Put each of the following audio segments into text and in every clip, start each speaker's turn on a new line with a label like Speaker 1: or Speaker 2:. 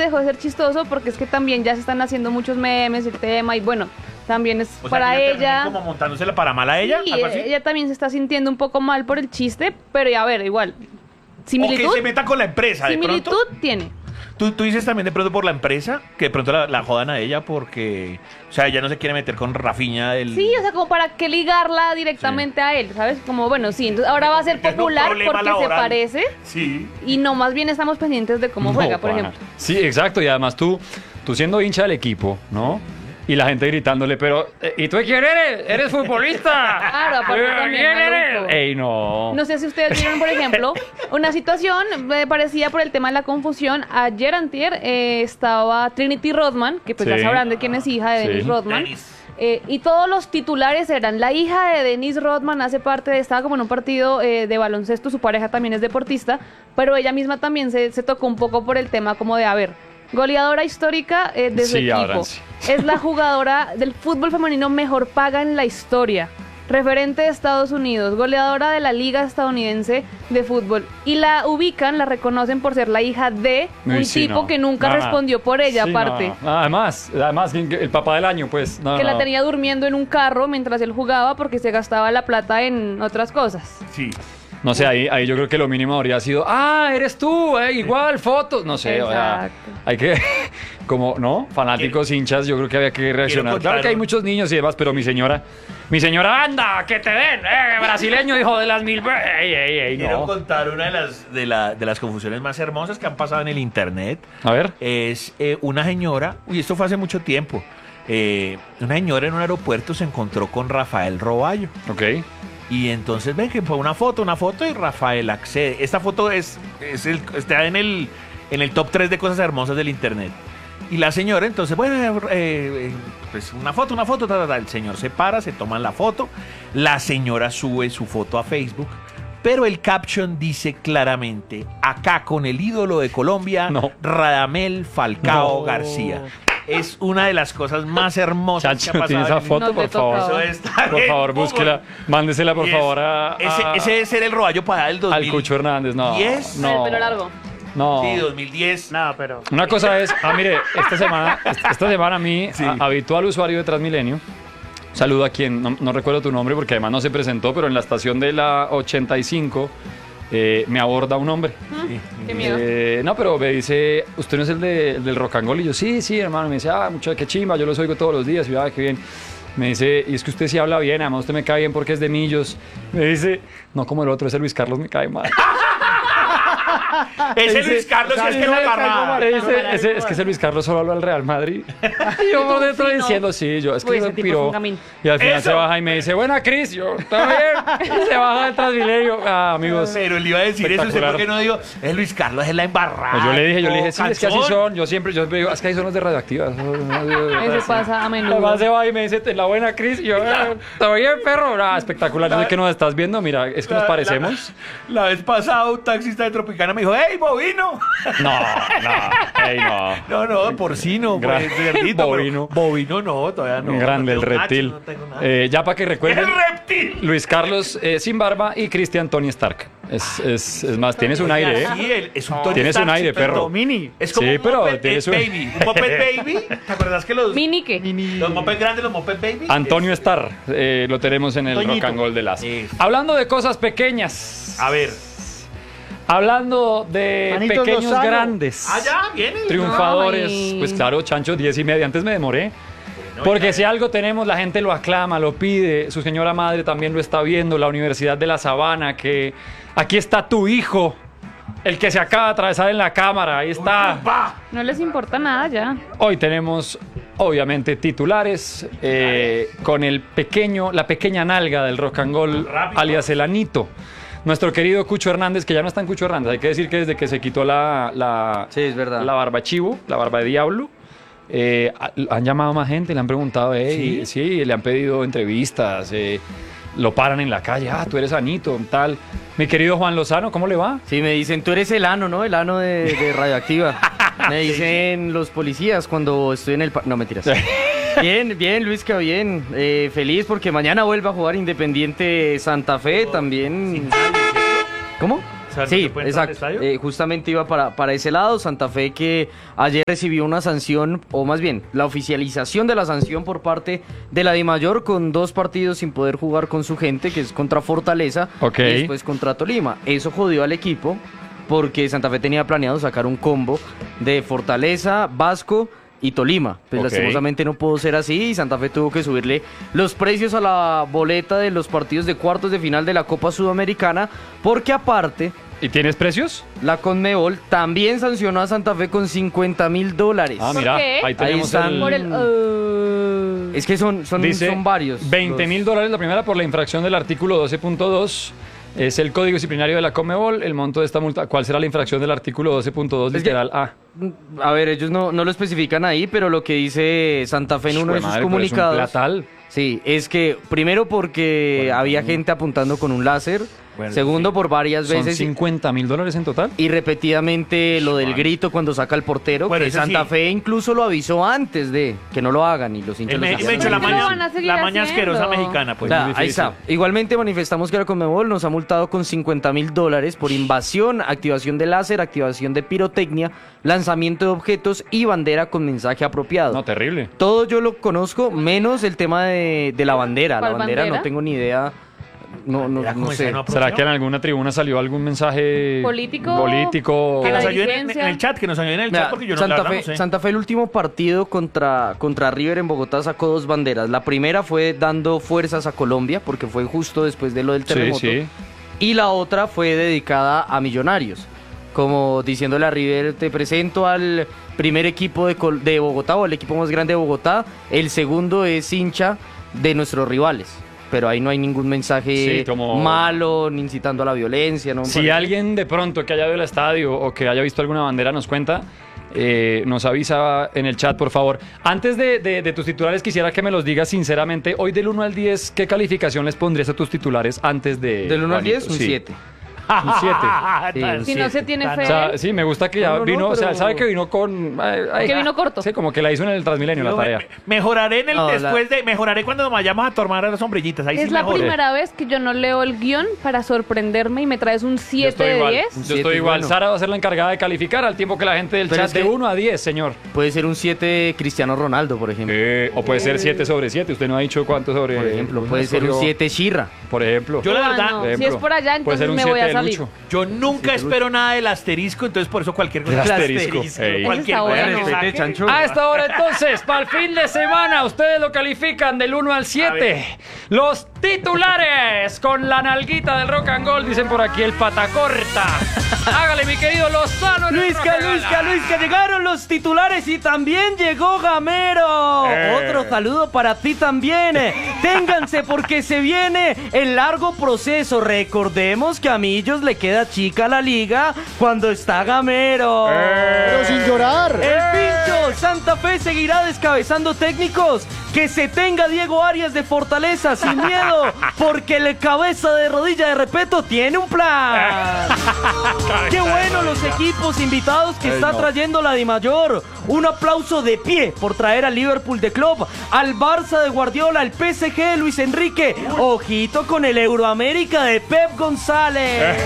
Speaker 1: dejó de ser chistoso porque es que también ya se están haciendo muchos memes, el tema, y bueno, también es
Speaker 2: O sea,
Speaker 1: para
Speaker 2: que terminó
Speaker 1: ella.
Speaker 2: como montándosela para mal a ella,
Speaker 1: Sí,
Speaker 2: algo así.
Speaker 1: ella también se está sintiendo un poco mal por el chiste, pero ya a ver, igual.
Speaker 2: O que
Speaker 1: Similitud,
Speaker 2: se meta con la empresa, de
Speaker 1: similitud
Speaker 2: pronto.
Speaker 1: tiene.
Speaker 2: ¿Tú dices también de pronto por la empresa, que de pronto la jodan a ella porque, o sea, ella no se quiere meter con Rafinha del...
Speaker 1: Sí, o sea, como para que ligarla directamente a él, ¿sabes? Como, bueno, sí, entonces ahora va a ser
Speaker 2: Tiene un
Speaker 1: popular
Speaker 2: problema
Speaker 1: porque
Speaker 2: laboral.
Speaker 1: se parece
Speaker 2: Sí.
Speaker 1: y no, más bien estamos pendientes de cómo juega, por
Speaker 3: pana.
Speaker 1: ejemplo.
Speaker 3: Sí, exacto. Y además tú siendo hincha del equipo, ¿no? Y la gente gritándole, pero, ¿y tú quién eres? ¿Eres futbolista?
Speaker 1: Claro, aparte también,
Speaker 3: ¿Quién eres?
Speaker 1: maluco.
Speaker 3: Ey, no.
Speaker 1: No sé si ustedes vieron, por ejemplo, una situación parecida por el tema de la confusión. Ayer antier estaba Trinity Rodman, que pues ya
Speaker 3: Sí.
Speaker 1: sabrán de quién es hija de
Speaker 3: Sí.
Speaker 1: Dennis Rodman.
Speaker 2: Dennis.
Speaker 1: Y todos los titulares eran, la hija de Dennis Rodman hace parte de, estaba como en un partido de baloncesto, su pareja también es deportista, pero ella misma también se tocó un poco por el tema como de, a ver, goleadora histórica de su
Speaker 3: Sí,
Speaker 1: equipo.
Speaker 3: ábranse.
Speaker 1: Es la jugadora del fútbol femenino mejor paga en la historia. Referente de Estados Unidos, goleadora de la Liga Estadounidense de Fútbol. Y la ubican, la reconocen por ser la hija de un
Speaker 3: Uy, sí,
Speaker 1: tipo
Speaker 3: no.
Speaker 1: que nunca
Speaker 3: No, no.
Speaker 1: respondió por ella,
Speaker 3: Sí,
Speaker 1: aparte.
Speaker 3: no. Además, el papá del año, pues. No,
Speaker 1: Que la
Speaker 3: no.
Speaker 1: tenía durmiendo en un carro mientras él jugaba porque se gastaba la plata en otras cosas.
Speaker 2: Sí.
Speaker 3: No sé, ahí yo creo que lo mínimo habría sido, eres tú, igual, fotos. No sé, o sea,
Speaker 1: Exacto.
Speaker 3: hay que, como, ¿no? Fanáticos, hinchas, yo creo que había que reaccionar.
Speaker 2: contar
Speaker 3: Claro que hay
Speaker 2: un-
Speaker 3: muchos niños y demás, pero mi señora, anda, que te den, brasileño, hijo de las mil. Ey,
Speaker 2: Quiero
Speaker 3: no.
Speaker 2: contar una de las confusiones más hermosas que han pasado en el internet.
Speaker 3: A ver.
Speaker 2: Es una señora, esto fue hace mucho tiempo. Una señora en un aeropuerto se encontró con Rafael Roballo.
Speaker 3: Ok.
Speaker 2: Y entonces ven que fue una foto y Rafael accede. Esta foto está en el top 3 de cosas hermosas del internet. Y la señora, entonces, bueno, pues una foto, el señor se para, se toman la foto, la señora sube su foto a Facebook, pero el caption dice claramente, acá con el ídolo de Colombia,
Speaker 3: No.
Speaker 2: Radamel Falcao
Speaker 3: No.
Speaker 2: García. Es una de las cosas más hermosas
Speaker 3: Chacho,
Speaker 2: que ha
Speaker 3: ¿tiene
Speaker 2: pasado.
Speaker 3: esa foto,
Speaker 1: No
Speaker 3: por
Speaker 1: te
Speaker 3: favor?
Speaker 1: tocaba.
Speaker 2: Eso está
Speaker 3: Por
Speaker 2: en
Speaker 3: favor,
Speaker 2: Google.
Speaker 3: búsquela. Mándesela, por
Speaker 2: Y
Speaker 3: favor, a
Speaker 2: ese debe ser el Roballo para el 2000.
Speaker 3: al Cucho Hernández. No,
Speaker 2: 10.
Speaker 3: no.
Speaker 1: El pelo largo.
Speaker 3: No.
Speaker 2: Sí, 2010.
Speaker 4: No, pero...
Speaker 3: Una cosa es, mire, esta semana a mí,
Speaker 2: Sí.
Speaker 3: habitual usuario de Transmilenio, saludo a quien, no recuerdo tu nombre porque además no se presentó, pero en la estación de la 85 me aborda un hombre.
Speaker 2: Sí.
Speaker 1: Qué miedo.
Speaker 3: No, pero me dice, ¿usted no es el del rock and roll? Y yo, sí, hermano. Me dice, mucho, qué chimba, yo los oigo todos los días. Y yo, qué bien. Me dice, y es que usted sí habla bien, además usted me cae bien porque es de Millos. Me dice, no como el otro, ese Luis Carlos me cae mal.
Speaker 2: Ese
Speaker 3: Dice,
Speaker 2: Luis Carlos
Speaker 3: o sea,
Speaker 2: es que lo agarraba.
Speaker 3: Me dice, es que ese Luis Carlos solo habla al Real Madrid. Y yo por dentro
Speaker 1: Sí, no.
Speaker 3: diciendo, sí, yo, es que
Speaker 1: Uy,
Speaker 3: eso
Speaker 1: ese tipo es
Speaker 3: piró.
Speaker 1: un gamín.
Speaker 3: Y al final
Speaker 2: Eso.
Speaker 3: se baja y me dice, buena Cris, yo, ¿todo bien? Y se baja del Transmilenio. Amigos.
Speaker 2: Pero le iba a decir eso, ¿usted
Speaker 3: Espectacular.
Speaker 2: por qué no digo? Es Luis Carlos, es la embarrada.
Speaker 3: Pues yo le dije, sí, es que así
Speaker 2: Calzón.
Speaker 3: son. Yo digo, es que ahí son los de radioactivas.
Speaker 1: Eso pasa a menudo.
Speaker 3: Además se va y me dice, la buena Cris. Y yo, ¿todo bien, perro? Espectacular. Yo sé que nos estás viendo. Mira, es que nos parecemos.
Speaker 2: La vez pasada un taxista de Tropicana me dijo, ¡Ey, bovino!
Speaker 3: Ey, no.
Speaker 2: No, porcino,
Speaker 3: Gran-
Speaker 2: pues, cerdito,
Speaker 3: bovino.
Speaker 2: pero bovino no, todavía no.
Speaker 3: Grande, el
Speaker 2: No tengo
Speaker 3: reptil.
Speaker 2: macho, no tengo nada.
Speaker 3: Ya para que recuerden,
Speaker 2: ¡El reptil!
Speaker 3: Luis Carlos sin barba y Cristian Tony Stark. Es más, tienes un aire, ¿eh?
Speaker 2: Sí, es un Tony
Speaker 3: Tienes un
Speaker 2: Stark
Speaker 3: aire,
Speaker 2: súper
Speaker 3: perro.
Speaker 4: Mini.
Speaker 2: Es como
Speaker 3: Sí,
Speaker 2: un
Speaker 3: pero
Speaker 2: Moped
Speaker 3: tienes un-
Speaker 2: Baby. Un Moped Baby. ¿Te acuerdas que los
Speaker 1: ¿Mini qué?
Speaker 2: los Moped grandes, los Moped Baby?
Speaker 3: Antonio Starr, lo tenemos en el
Speaker 4: Toñito.
Speaker 3: Rock and Roll de las.
Speaker 2: Eso.
Speaker 3: Hablando de cosas pequeñas.
Speaker 2: A ver.
Speaker 3: Hablando de
Speaker 4: Manitos
Speaker 3: pequeños
Speaker 4: Lozano.
Speaker 3: grandes.
Speaker 2: Ya viene.
Speaker 3: Triunfadores.
Speaker 1: Ay.
Speaker 3: Pues claro, Chancho, 10:30. Antes me demoré. Porque si algo tenemos, la gente lo aclama, lo pide. Su señora madre también lo está viendo. La Universidad de La Sabana, que aquí está tu hijo. El que se acaba de atravesar en la cámara. Ahí está.
Speaker 2: ¡Va!
Speaker 1: No les importa nada ya.
Speaker 3: Hoy tenemos, obviamente, titulares con la pequeña nalga del rock and roll,
Speaker 2: Rápido.
Speaker 3: alias el Anito. Nuestro querido Cucho Hernández, que ya no está en Cucho Hernández. Hay que decir que desde que se quitó
Speaker 5: Sí, es verdad.
Speaker 3: la barba chivo, la barba de diablo, han llamado más gente, le han preguntado, sí, le han pedido entrevistas, lo paran en la calle, tú eres Anito, tal. Mi querido Juan Lozano, ¿cómo le va?
Speaker 5: Sí, me dicen, tú eres el ano, ¿no? El ano de Radioactiva. Me dicen los policías cuando estoy en el... No, mentiras. Bien, Luisca, bien. Feliz porque mañana vuelve a jugar Independiente Santa Fe también. ¿Cómo?
Speaker 2: sea, ¿no
Speaker 5: Sí,
Speaker 2: se puede entrar al
Speaker 5: exacto.
Speaker 2: estadio?
Speaker 5: Justamente iba para ese lado. Santa Fe que ayer recibió una sanción, o más bien, la oficialización de la sanción por parte de la DIMAYOR con 2 partidos sin poder jugar con su gente, que es contra Fortaleza
Speaker 3: Ok.
Speaker 5: y después contra Tolima. Eso jodió al equipo porque Santa Fe tenía planeado sacar un combo de Fortaleza, Vasco y Tolima. Pues
Speaker 3: Ok.
Speaker 5: lastimosamente no pudo ser así y Santa Fe tuvo que subirle los precios a la boleta de los partidos de cuartos de final de la Copa Sudamericana, porque aparte
Speaker 3: ¿Y tienes precios?
Speaker 5: la Conmebol también sancionó a Santa Fe con $50,000.
Speaker 3: Ah,
Speaker 1: ¿Por
Speaker 3: mira,
Speaker 1: qué?
Speaker 3: ahí tenemos
Speaker 5: están.
Speaker 1: Por el...
Speaker 5: Es que son
Speaker 3: Dice
Speaker 5: varios.
Speaker 3: $20,000 la primera por la infracción del artículo 12.2. Es el código disciplinario de la Conmebol. El monto de esta multa. ¿Cuál será la infracción del artículo 12.2
Speaker 5: Es que-
Speaker 3: literal A?
Speaker 5: A ver, ellos no lo especifican ahí, pero lo que dice Santa Fe en uno de sus
Speaker 3: Madre, pero es un
Speaker 5: comunicados.
Speaker 3: platal.
Speaker 5: Sí, es que primero porque había gente apuntando con un láser,
Speaker 2: Bueno,
Speaker 5: segundo por varias
Speaker 3: Son
Speaker 5: veces
Speaker 3: $50,000 en total.
Speaker 5: y repetidamente lo del grito cuando saca el portero,
Speaker 2: Bueno,
Speaker 5: que
Speaker 2: eso
Speaker 5: Santa
Speaker 2: sí.
Speaker 5: Fe incluso lo avisó antes de que no lo hagan y los hinchas lo
Speaker 2: Me he
Speaker 5: siguieron
Speaker 2: hecho la
Speaker 1: ¿Por qué
Speaker 5: haciendo.
Speaker 1: lo van a seguir
Speaker 2: la maña
Speaker 1: haciendo?
Speaker 2: asquerosa mexicana, pues.
Speaker 5: Ya,
Speaker 2: muy
Speaker 5: ahí
Speaker 2: difícil.
Speaker 5: está. Igualmente manifestamos que la Conmebol nos ha multado con $50,000 por invasión, activación de láser, activación de pirotecnia, lanzamiento de objetos y bandera con mensaje apropiado.
Speaker 3: No, terrible.
Speaker 5: Todo yo lo conozco, menos el tema de la bandera. La
Speaker 1: ¿Cuál
Speaker 5: bandera
Speaker 1: bandera?
Speaker 5: no tengo ni idea. No
Speaker 2: Mira cómo
Speaker 5: sé.
Speaker 2: ese no
Speaker 3: ¿Será
Speaker 2: apropió.
Speaker 3: que en alguna tribuna salió algún mensaje
Speaker 1: ¿Político?
Speaker 3: político?
Speaker 2: Que
Speaker 1: A
Speaker 2: nos
Speaker 1: la
Speaker 2: ayuden
Speaker 1: dirigencia.
Speaker 2: en el chat, que nos ayuden en el
Speaker 5: Mira,
Speaker 2: chat, porque yo no, la
Speaker 5: Santa,
Speaker 2: verdad,
Speaker 5: Fe,
Speaker 2: no sé.
Speaker 5: Santa Fe el último partido contra River en Bogotá sacó 2 banderas. La primera fue dando fuerzas a Colombia, porque fue justo después de lo del
Speaker 3: Sí,
Speaker 5: terremoto.
Speaker 3: sí.
Speaker 5: Y la otra fue dedicada a Millonarios. Como diciéndole a River, te presento al primer equipo de Bogotá o el equipo más grande de Bogotá. El segundo es hincha de nuestros rivales. Pero ahí no hay ningún mensaje
Speaker 3: Sí, como-
Speaker 5: malo, ni incitando a la violencia. ¿no?
Speaker 3: Si alguien de pronto que haya ido al estadio o que haya visto alguna bandera nos cuenta, nos avisa en el chat, por favor. Antes de tus titulares, quisiera que me los digas sinceramente. Hoy del 1 al 10, ¿qué calificación les pondrías a tus titulares antes de
Speaker 5: Del 1 al
Speaker 3: Juanito?
Speaker 5: 10, un
Speaker 3: Sí.
Speaker 5: 7.
Speaker 3: Un 7.
Speaker 5: Sí, un
Speaker 1: Si no se tiene fe.
Speaker 3: O sea, sí, me gusta que ya
Speaker 5: No, no,
Speaker 3: vino, o sea,
Speaker 5: pero-
Speaker 3: sabe que vino con...
Speaker 1: Que vino corto.
Speaker 3: Sí, como que la hizo en el Transmilenio la
Speaker 2: Yo
Speaker 3: tarea.
Speaker 2: mejoraré en el
Speaker 5: No,
Speaker 2: mejoraré cuando nos vayamos a tomar las sombrillitas. Ahí
Speaker 1: Es
Speaker 2: sí
Speaker 1: la
Speaker 2: mejoré.
Speaker 1: primera vez que yo no leo el guión para sorprenderme y me traes un
Speaker 3: Yo
Speaker 1: 7
Speaker 3: estoy
Speaker 1: de
Speaker 3: igual.
Speaker 1: 10.
Speaker 3: Yo
Speaker 5: siete
Speaker 3: estoy
Speaker 5: es
Speaker 3: igual.
Speaker 5: bueno.
Speaker 3: Sara va a ser la encargada de calificar al tiempo que la gente del
Speaker 5: Pero
Speaker 3: chat
Speaker 5: es
Speaker 3: de
Speaker 5: que-
Speaker 3: 1 a 10, señor.
Speaker 5: Puede ser un 7 Cristiano Ronaldo, por ejemplo.
Speaker 3: O puede ser 7 sobre 7. Usted no ha dicho cuánto sobre...
Speaker 5: Por ejemplo,
Speaker 3: usted
Speaker 5: puede ser un
Speaker 3: escogió,
Speaker 5: 7 Shirra.
Speaker 3: Por ejemplo.
Speaker 2: Yo la
Speaker 1: Ah,
Speaker 2: verdad,
Speaker 1: no.
Speaker 3: Por
Speaker 1: Si
Speaker 3: ejemplo,
Speaker 1: es por allá,
Speaker 3: puede ser
Speaker 1: entonces
Speaker 3: un
Speaker 1: me voy
Speaker 3: 7
Speaker 1: a
Speaker 3: de
Speaker 1: salir.
Speaker 3: Lucho.
Speaker 2: yo nunca espero nada del asterisco, entonces por eso cualquier cosa.
Speaker 3: El asterisco. Ey.
Speaker 2: Cualquier
Speaker 1: Ese está
Speaker 2: cosa que
Speaker 1: bueno.
Speaker 2: saque.
Speaker 5: Respete, Chancho.
Speaker 3: A esta hora entonces, para el fin de semana, ustedes lo califican del 1 al 7. Los titulares con la nalguita del rock and roll, dicen por aquí el patacorta. Hágale, mi querido Lozano. en el
Speaker 5: Luisca,
Speaker 3: Rock and
Speaker 5: Luisca,
Speaker 3: Roll.
Speaker 5: Luisca, llegaron los titulares y también llegó Gamero. Otro saludo para ti también. Ténganse porque se viene el largo proceso. Recordemos que a Millos le queda chica la liga cuando está Gamero.
Speaker 4: Pero sin llorar.
Speaker 5: El pincho, Santa Fe seguirá descabezando técnicos. Que se tenga Diego Arias de Fortaleza sin miedo, porque el cabeza de rodilla de Repeto tiene un plan. Qué bueno los equipos invitados que está trayendo la DIMAYOR. Un aplauso de pie por traer al Liverpool de Klopp, al Barça de Guardiola, al PSG de Luis Enrique. Ojito con el Euroamérica de Pep González.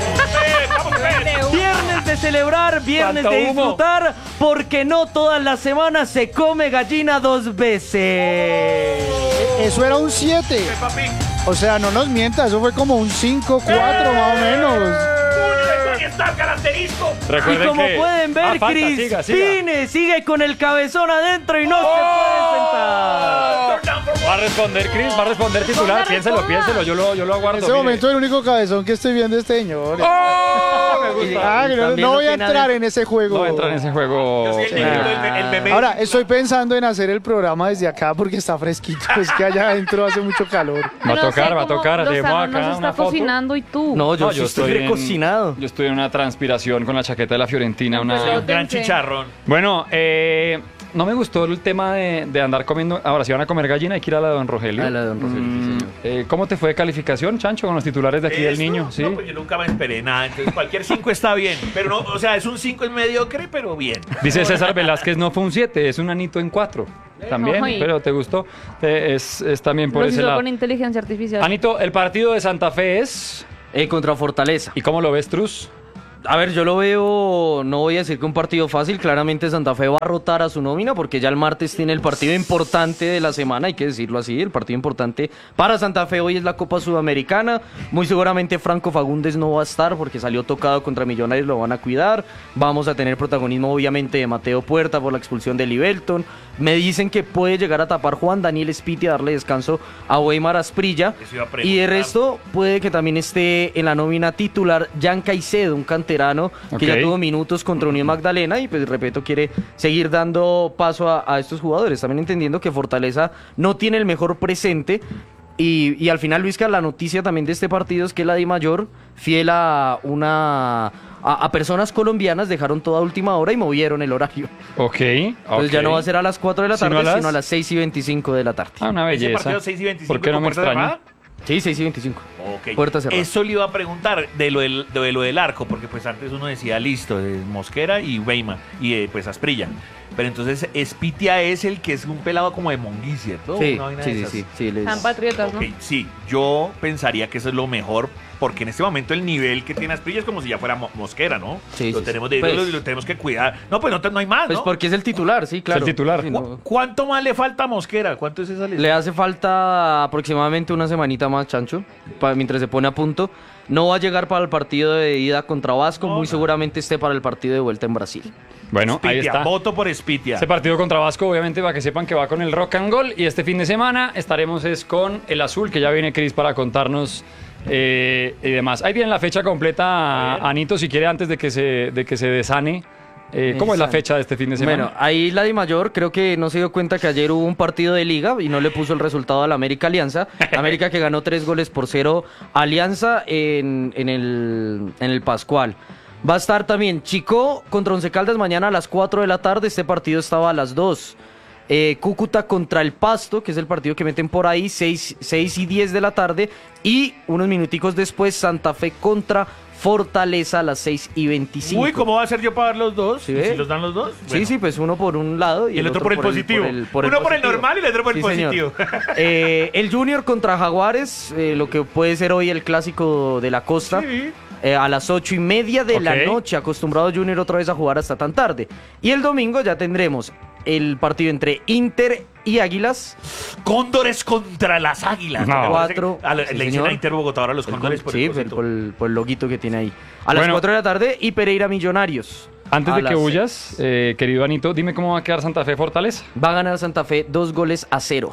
Speaker 5: Viernes de celebrar, viernes
Speaker 3: ¡Cuánto
Speaker 5: de
Speaker 3: humo!
Speaker 5: disfrutar, porque no todas las semanas se come gallina 2 veces.
Speaker 4: Eso era un 7. O sea, no nos mienta, eso fue como un 5, 4 más o menos.
Speaker 2: Ahí está el asterisco.
Speaker 5: Y
Speaker 3: Recuerden
Speaker 5: como
Speaker 3: que-
Speaker 5: pueden ver,
Speaker 3: falta, siga, siga.
Speaker 5: Crispine sigue con el cabezón adentro y no se puede sentar.
Speaker 3: Va a responder, Chris, va a responder titular. Piénselo, piénselo, yo lo aguardo.
Speaker 4: En este
Speaker 3: mire.
Speaker 4: momento el único cabezón que estoy viendo es este señor.
Speaker 3: ¡Oh! Me gusta.
Speaker 4: Ah, que no,
Speaker 5: También
Speaker 4: no
Speaker 5: lo
Speaker 4: voy a
Speaker 5: tiene
Speaker 4: entrar
Speaker 5: adentro.
Speaker 4: en ese juego.
Speaker 3: No va a entrar en ese juego.
Speaker 2: Yo soy el negrito, el meme.
Speaker 4: Ahora, estoy pensando en hacer el programa desde acá porque está fresquito. Es que allá adentro hace mucho calor.
Speaker 3: Va a
Speaker 1: Pero
Speaker 3: tocar,
Speaker 1: sé
Speaker 3: va a
Speaker 1: cómo
Speaker 3: tocar.
Speaker 1: Lozano
Speaker 3: Dejemos
Speaker 1: nos
Speaker 3: acá
Speaker 1: está
Speaker 3: una foto.
Speaker 1: cocinando y tú.
Speaker 5: No, yo,
Speaker 3: No,
Speaker 5: sí estoy recocinado.
Speaker 3: Yo estoy en una transpiración con la chaqueta de la Fiorentina. Una...
Speaker 1: Pero-
Speaker 2: Gran
Speaker 1: pensé.
Speaker 2: chicharrón.
Speaker 3: Bueno, no me gustó el tema de andar comiendo. Ahora, si van a comer gallina, hay que ir a la de Don Rogelio.
Speaker 5: A la de Don Rogelio, sí, señor.
Speaker 3: ¿Cómo te fue de calificación, Chancho, con los titulares de aquí del
Speaker 2: ¿Esto?
Speaker 3: niño? Sí.
Speaker 2: No, pues yo nunca me esperé nada. Entonces cualquier 5 está bien. Pero no, o sea, es un 5 es mediocre, pero bien.
Speaker 3: Dice César Velázquez, no fue un 7, es un anito en 4. También,
Speaker 1: Ay.
Speaker 3: pero ¿te gustó? Es también por
Speaker 1: Lo
Speaker 3: ese
Speaker 1: hizo
Speaker 3: lado.
Speaker 1: con inteligencia artificial.
Speaker 3: Anito, el partido de Santa Fe es...
Speaker 5: contra Fortaleza.
Speaker 3: ¿Y cómo lo ves, Truz?
Speaker 5: A ver, yo lo veo, no voy a decir que un partido fácil, claramente Santa Fe va a rotar a su nómina porque ya el martes tiene el partido importante de la semana, hay que decirlo así, el partido importante para Santa Fe hoy es la Copa Sudamericana, muy seguramente Franco Fagundes no va a estar porque salió tocado contra Millonarios, lo van a cuidar, vamos a tener protagonismo obviamente de Mateo Puerta por la expulsión de Libelton, me dicen que puede llegar a tapar Juan Daniel Espiti a darle descanso a Weimar Asprilla y de resto puede que también esté en la nómina titular Jan Caicedo, un canterano que ya tuvo minutos contra Unión Magdalena y pues repito quiere seguir dando paso a estos jugadores, también entendiendo que Fortaleza no tiene el mejor presente y al final Luisca, la noticia también de este partido es que la DIMAYOR, fiel a personas colombianas, dejaron toda última hora y movieron el horario. Entonces ya no va a ser a las 4 de la tarde, sino a las 6:25 de la tarde.
Speaker 3: Una belleza.
Speaker 2: ¿Ese partido 6:25
Speaker 3: ¿Por qué no me
Speaker 2: puerta
Speaker 3: extraña?
Speaker 2: cerrada?
Speaker 5: Sí, 6:25.
Speaker 2: Ok.
Speaker 5: Puerta cerrada.
Speaker 2: Eso le iba a preguntar de lo del arco, porque pues antes uno decía listo, Mosquera y Weimar y pues Asprilla. Pero entonces Espitia es el que es un pelado como de Monguí, ¿cierto?
Speaker 5: Sí,
Speaker 2: Una vaina de esas.
Speaker 5: sí.
Speaker 1: San Patriotas, ¿no?
Speaker 2: Ok, sí, yo pensaría que eso es lo mejor, porque en este momento el nivel que tiene Asprilla es como si ya fuera Mosquera, ¿no?
Speaker 5: Sí,
Speaker 2: lo
Speaker 5: sí,
Speaker 2: tenemos
Speaker 5: sí.
Speaker 2: de ídolo
Speaker 5: Pues-
Speaker 2: y lo tenemos que cuidar. No, pues no hay más,
Speaker 5: Pues
Speaker 2: ¿no?
Speaker 5: porque es el titular, sí, claro.
Speaker 3: Es el titular.
Speaker 5: Sí, no.
Speaker 2: ¿Cuánto más le falta a Mosquera? ¿Cuánto es esa lesión?
Speaker 5: Le hace falta aproximadamente una semanita más, Chancho, mientras se pone a punto. No va a llegar para el partido de ida contra Vasco, muy seguramente esté para el partido de vuelta en Brasil.
Speaker 3: Bueno, ahí
Speaker 2: Spitia,
Speaker 3: está.
Speaker 2: voto por Spitia.
Speaker 3: Ese partido contra Vasco, obviamente, para que sepan que va con el Rock and Roll. Y este fin de semana estaremos es con el Azul, que ya viene Cris para contarnos y demás. Ahí tienen la fecha completa, Anito, si quiere, antes de que se desane. ¿Cómo es la fecha de este fin de semana?
Speaker 5: Bueno, ahí la DIMAYOR creo que no se dio cuenta que ayer hubo un partido de liga y no le puso el resultado a la América Alianza. América que ganó 3-0 Alianza en el Pascual. Va a estar también Chico contra Once Caldas mañana a las 4 de la tarde. Este partido estaba a las 2. Cúcuta contra el Pasto, que es el partido que meten por ahí, 6:10 de la tarde. Y unos minuticos después, Santa Fe contra Fortaleza a las 6:25.
Speaker 2: Uy, ¿cómo va a ser yo para ver los dos?
Speaker 5: ¿Sí ve?
Speaker 2: ¿Si los dan los dos?
Speaker 5: Sí, sí, pues uno por un lado
Speaker 2: Y el otro por el positivo. Uno por el
Speaker 5: positivo.
Speaker 2: normal y el otro por el
Speaker 5: Sí, señor.
Speaker 2: positivo.
Speaker 5: El Junior contra Jaguares, lo que puede ser hoy el clásico de la costa.
Speaker 2: Sí.
Speaker 5: A las 8:30 de la
Speaker 3: Ok.
Speaker 5: noche, acostumbrado Junior otra vez a jugar hasta tan tarde. Y el domingo ya tendremos el partido entre Inter y Águilas.
Speaker 2: Cóndores contra las águilas.
Speaker 3: No.
Speaker 2: Me parece que
Speaker 5: Cuatro,
Speaker 2: le
Speaker 5: sí,
Speaker 2: dicen
Speaker 5: señor.
Speaker 2: a Inter Bogotá ahora los cóndores por
Speaker 5: Sí,
Speaker 2: el
Speaker 5: por
Speaker 2: cosito.
Speaker 5: por el loguito que tiene ahí. A las
Speaker 3: Bueno.
Speaker 5: 4 de la tarde y Pereira Millonarios.
Speaker 3: Antes
Speaker 5: A
Speaker 3: de que
Speaker 5: las
Speaker 3: huyas, querido Anito, dime cómo va a quedar Santa Fe Fortaleza.
Speaker 5: Va a ganar Santa Fe 2-0.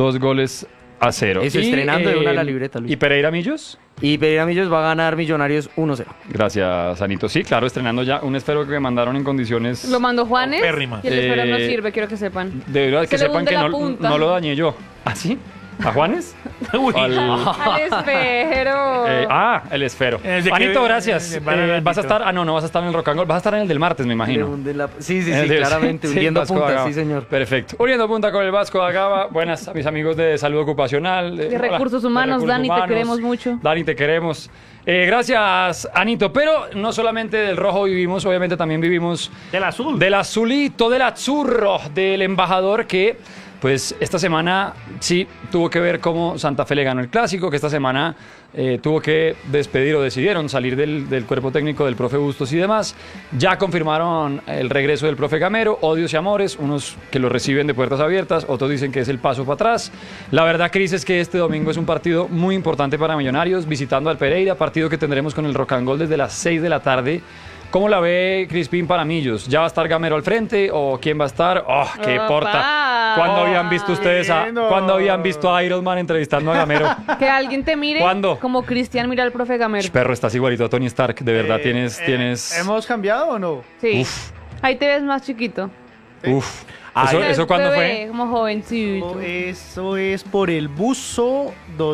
Speaker 3: 2-0.
Speaker 5: Eso, estrenando de una la libreta, Luis.
Speaker 3: ¿Y Pereira Millos?
Speaker 5: Y Pereira Millos va a ganar Millonarios 1-0.
Speaker 3: Gracias, Anito. Sí, claro, estrenando ya un esfero que me mandaron en condiciones.
Speaker 1: Lo mandó Juanes
Speaker 2: Opérrima.
Speaker 1: y el esfero no
Speaker 3: Eh,
Speaker 1: sirve, quiero que sepan.
Speaker 3: De verdad que
Speaker 1: Se le
Speaker 3: sepan
Speaker 1: hunde
Speaker 3: que
Speaker 1: la
Speaker 3: no,
Speaker 1: punta.
Speaker 3: no lo dañé yo. ¿Ah, sí? ¿A Juanes?
Speaker 2: Uy.
Speaker 3: Al-
Speaker 1: Al esfero.
Speaker 3: El esfero.
Speaker 2: Desde que-
Speaker 3: Anito, gracias.
Speaker 2: Vale,
Speaker 3: Vas a
Speaker 2: Anito.
Speaker 3: estar. No vas a estar en el Rock and Roll. Vas a estar en el del martes, me imagino.
Speaker 5: Sí,
Speaker 3: En el del-
Speaker 5: claramente.
Speaker 3: sí,
Speaker 5: Hundiendo
Speaker 3: Vasco da
Speaker 5: puntas,
Speaker 3: Gama.
Speaker 5: sí, señor.
Speaker 3: Perfecto. Uniendo punta con el Vasco da Gama. Buenas a mis amigos de salud ocupacional.
Speaker 1: De recursos humanos, Dani, te queremos mucho.
Speaker 3: Dani, te queremos. Gracias, Anito. Pero no solamente del rojo vivimos, obviamente también vivimos
Speaker 2: Del azul.
Speaker 3: del azulito, del azzurro, del embajador que, pues, esta semana sí tuvo que ver cómo Santa Fe le ganó el clásico, que esta semana tuvo que despedir o decidieron salir del cuerpo técnico del profe Bustos y demás. Ya confirmaron el regreso del profe Gamero, odios y amores, unos que lo reciben de puertas abiertas, otros dicen que es el paso para atrás. La verdad, Cris, es que este domingo es un partido muy importante para Millonarios, visitando al Pereira, partido que tendremos con el Rock and Roll desde las 6 de la tarde. ¿Cómo la ve Crispín para Millos? ¿Ya va a estar Gamero al frente o quién va a estar? ¡Oh, qué
Speaker 1: Opa.
Speaker 3: porta! ¿Cuándo habían visto ustedes ¿Cuándo habían visto a Iron Man entrevistando a Gamero?
Speaker 1: Que alguien te mire
Speaker 3: ¿Cuándo?
Speaker 1: como Cristian mira al profe Gamero.
Speaker 3: Perro, estás igualito a Tony Stark, de verdad, tienes...
Speaker 4: ¿Hemos cambiado o no?
Speaker 1: Sí. Ahí te ves más chiquito.
Speaker 3: Uf.
Speaker 2: Ay,
Speaker 3: ¿Eso cuándo
Speaker 1: Bebé,
Speaker 3: fue?
Speaker 1: como jovencito.
Speaker 4: Eso es por el buzo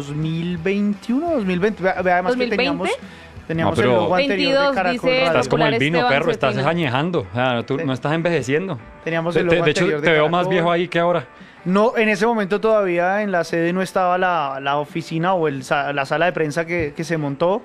Speaker 4: 2021, 2020. Además que
Speaker 1: 2020.
Speaker 4: teníamos
Speaker 3: No, pero-
Speaker 4: el logo anterior
Speaker 1: 22
Speaker 4: de Caracol
Speaker 1: dice
Speaker 4: Radio.
Speaker 3: Estás como el
Speaker 1: Popular
Speaker 3: vino,
Speaker 1: Esteban
Speaker 3: perro, estás
Speaker 1: Cetina.
Speaker 3: añejando. O sea, tú no estás envejeciendo.
Speaker 4: Teníamos
Speaker 3: De,
Speaker 4: el logo
Speaker 3: de hecho,
Speaker 4: anterior
Speaker 3: te
Speaker 4: de
Speaker 3: veo más
Speaker 4: Caracol.
Speaker 3: viejo ahí que ahora.
Speaker 4: No, en ese momento todavía en la sede no estaba la oficina o la sala de prensa que se montó.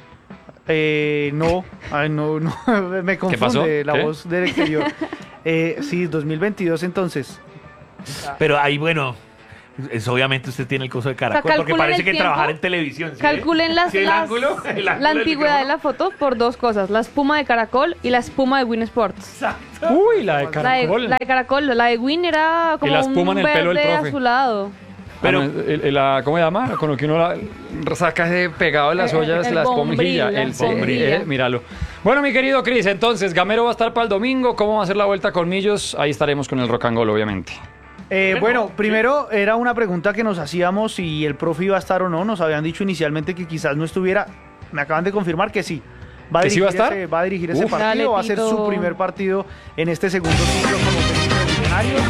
Speaker 4: No, me confunde
Speaker 3: pasó?
Speaker 4: la
Speaker 3: ¿Qué?
Speaker 4: voz del exterior. Sí, 2022 entonces.
Speaker 2: Pero ahí, bueno, Obviamente usted tiene el coso de Caracol,
Speaker 1: calculen
Speaker 2: porque parece
Speaker 1: el
Speaker 2: que
Speaker 1: tiempo,
Speaker 2: trabajar en televisión. ¿sí?
Speaker 1: Calculen
Speaker 2: ¿Sí, el
Speaker 1: la
Speaker 2: ángulo del
Speaker 1: antigüedad de
Speaker 2: micrófono?
Speaker 1: la foto por dos cosas, la espuma de Caracol y la espuma de Win Sports.
Speaker 3: Uy, la de Caracol.
Speaker 1: La de Caracol, la de Win era como
Speaker 3: la espuma
Speaker 1: un
Speaker 3: en el pelo del
Speaker 1: verde
Speaker 3: profe.
Speaker 1: azulado.
Speaker 2: Pero-
Speaker 3: ¿Cómo se llama? Con lo que uno saca ese pegado de las ollas,
Speaker 1: el
Speaker 3: la
Speaker 1: bombril,
Speaker 3: esponjilla.
Speaker 1: la esponjilla.
Speaker 3: Míralo. Bueno, mi querido Cris, entonces, Gamero va a estar para el domingo. ¿Cómo va a ser la vuelta con Millos? Ahí estaremos con el rock and roll, obviamente.
Speaker 4: Bueno, primero era una pregunta que nos hacíamos si el profe iba a estar o no. Nos habían dicho inicialmente que quizás no estuviera. Me acaban de confirmar que sí.
Speaker 3: ¿Que sí va a estar?
Speaker 4: Va a dirigir ese
Speaker 3: Uf.
Speaker 4: partido.
Speaker 1: Dale,
Speaker 4: Va a ser su
Speaker 1: Tito.
Speaker 4: primer partido en este segundo ciclo como técnico de Millonarios.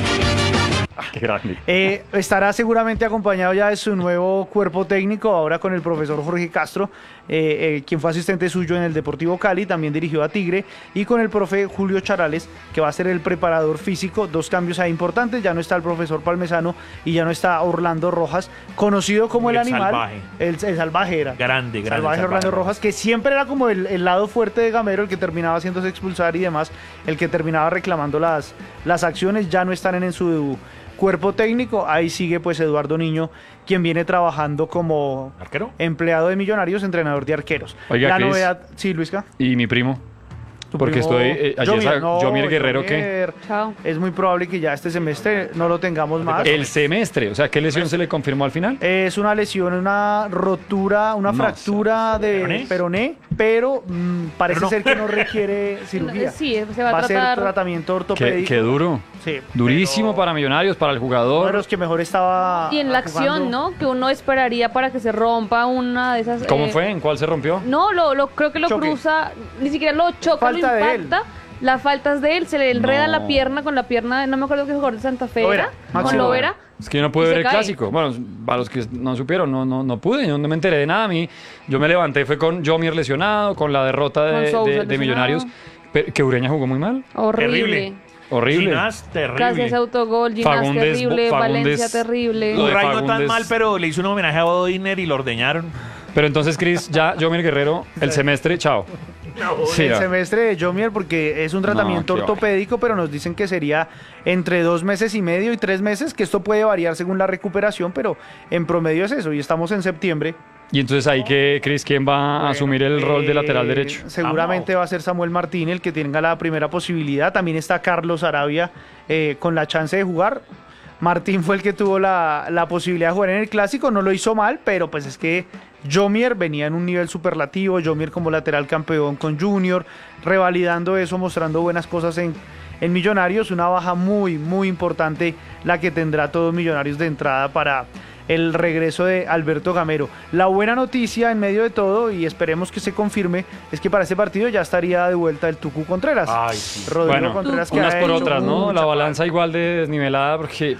Speaker 3: Qué grande.
Speaker 4: Estará seguramente acompañado ya de su nuevo cuerpo técnico, ahora con el profesor Jorge Castro, quien fue asistente suyo en el Deportivo Cali, también dirigió a Tigre, y con el profe Julio Charales, que va a ser el preparador físico. Dos cambios ahí importantes: ya no está el profesor Palmesano y ya no está Orlando Rojas, conocido como el animal.
Speaker 2: salvaje.
Speaker 4: El salvaje era.
Speaker 2: Grande,
Speaker 4: Salvaje Orlando Rojas, que siempre era como el lado fuerte de Gamero, el que terminaba haciéndose expulsar y demás, el que terminaba reclamando las acciones. Ya no están en su cuerpo técnico. Ahí sigue pues Eduardo Niño, quien viene trabajando como
Speaker 2: ¿Arquero?
Speaker 4: empleado de Millonarios, entrenador de arqueros.
Speaker 3: Oiga,
Speaker 4: La
Speaker 3: Cris.
Speaker 4: novedad, sí, Luisca.
Speaker 3: ¿Y mi primo?
Speaker 4: Tu
Speaker 3: Porque
Speaker 4: primo
Speaker 3: estoy... ayer Jomier Guerrero, ¿qué?
Speaker 4: Jomier.
Speaker 1: Chao.
Speaker 4: Es muy probable que ya este semestre no lo tengamos más.
Speaker 3: El semestre. O sea, ¿qué lesión se le confirmó al final?
Speaker 4: Es una lesión, una rotura, una
Speaker 3: No,
Speaker 4: fractura de
Speaker 2: ¿Peroné?
Speaker 4: peroné, pero parece
Speaker 2: Pero no.
Speaker 4: ser que no requiere cirugía.
Speaker 1: Sí, se va a
Speaker 4: a ser
Speaker 1: tratar.
Speaker 4: tratamiento ortopédico.
Speaker 3: Qué duro.
Speaker 4: Sí,
Speaker 3: Durísimo
Speaker 4: pero
Speaker 3: para Millonarios, para el
Speaker 4: uno de
Speaker 3: jugador.
Speaker 4: los que mejor estaba
Speaker 1: Y en la
Speaker 4: jugando.
Speaker 1: acción, ¿no? Que uno esperaría para que se rompa una de esas.
Speaker 3: ¿Cómo fue? ¿En cuál se rompió?
Speaker 1: No, creo que lo
Speaker 4: Choque.
Speaker 1: cruza, ni siquiera lo choca,
Speaker 4: Falta
Speaker 1: lo
Speaker 4: de
Speaker 1: impacta. La falta es de él, se le enreda
Speaker 3: No.
Speaker 1: la pierna con la pierna, no me acuerdo qué jugador de Santa Fe
Speaker 4: Lovera,
Speaker 1: era,
Speaker 4: Maxi
Speaker 1: con
Speaker 4: Lovera.
Speaker 1: Lovera.
Speaker 3: Es que yo no pude
Speaker 1: Y
Speaker 3: ver
Speaker 1: se
Speaker 3: el
Speaker 1: cae.
Speaker 3: clásico. Bueno, para los que no supieron, no pude, yo no me enteré de nada. A mí, yo me levanté, fue con Jomier lesionado, con la derrota
Speaker 1: Con
Speaker 3: de,
Speaker 1: Sousa
Speaker 3: de
Speaker 1: lesionado.
Speaker 3: Millonarios. Pero, que Ureña jugó muy mal.
Speaker 1: Horrible.
Speaker 2: Terrible.
Speaker 3: Horrible.
Speaker 2: Ginás, terrible.
Speaker 1: Gracias autogol, Ginás
Speaker 3: Fagundes-
Speaker 1: terrible,
Speaker 3: Fagundes-
Speaker 1: Valencia terrible.
Speaker 3: Lo de
Speaker 2: Urray no tan
Speaker 3: Fagundes.
Speaker 2: mal, pero le hizo un homenaje a Bodiner y lo ordeñaron.
Speaker 3: Pero entonces, Cris, ya Jomier Guerrero, el semestre, chao. Sí,
Speaker 4: el
Speaker 3: ya.
Speaker 4: semestre de Jomier, porque es un tratamiento
Speaker 3: qué
Speaker 4: ortopédico, pero nos dicen que sería entre 2 meses y medio y 3 meses, que esto puede variar según la recuperación, pero en promedio es eso, y estamos en septiembre.
Speaker 3: Y entonces ahí que, Cris, ¿quién va a asumir el rol de lateral derecho?
Speaker 4: Seguramente va a ser Samuel Martín el que tenga la primera posibilidad. También está Carlos Arabia con la chance de jugar. Martín fue el que tuvo la posibilidad de jugar en el clásico, no lo hizo mal, pero pues es que Jomier venía en un nivel superlativo, Jomier como lateral campeón con Junior, revalidando eso, mostrando buenas cosas en Millonarios. Una baja muy, muy importante la que tendrá todos Millonarios de entrada para el regreso de Alberto Gamero. La buena noticia en medio de todo, y esperemos que se confirme, es que para este partido ya estaría de vuelta el Tucu Contreras.
Speaker 2: Ay, sí.
Speaker 4: Rodrigo
Speaker 3: Bueno,
Speaker 4: Contreras, que
Speaker 3: unas
Speaker 4: ha
Speaker 3: por
Speaker 4: hecho
Speaker 3: otras, ¿no?
Speaker 4: mucha
Speaker 3: La balanza igual de desnivelada, porque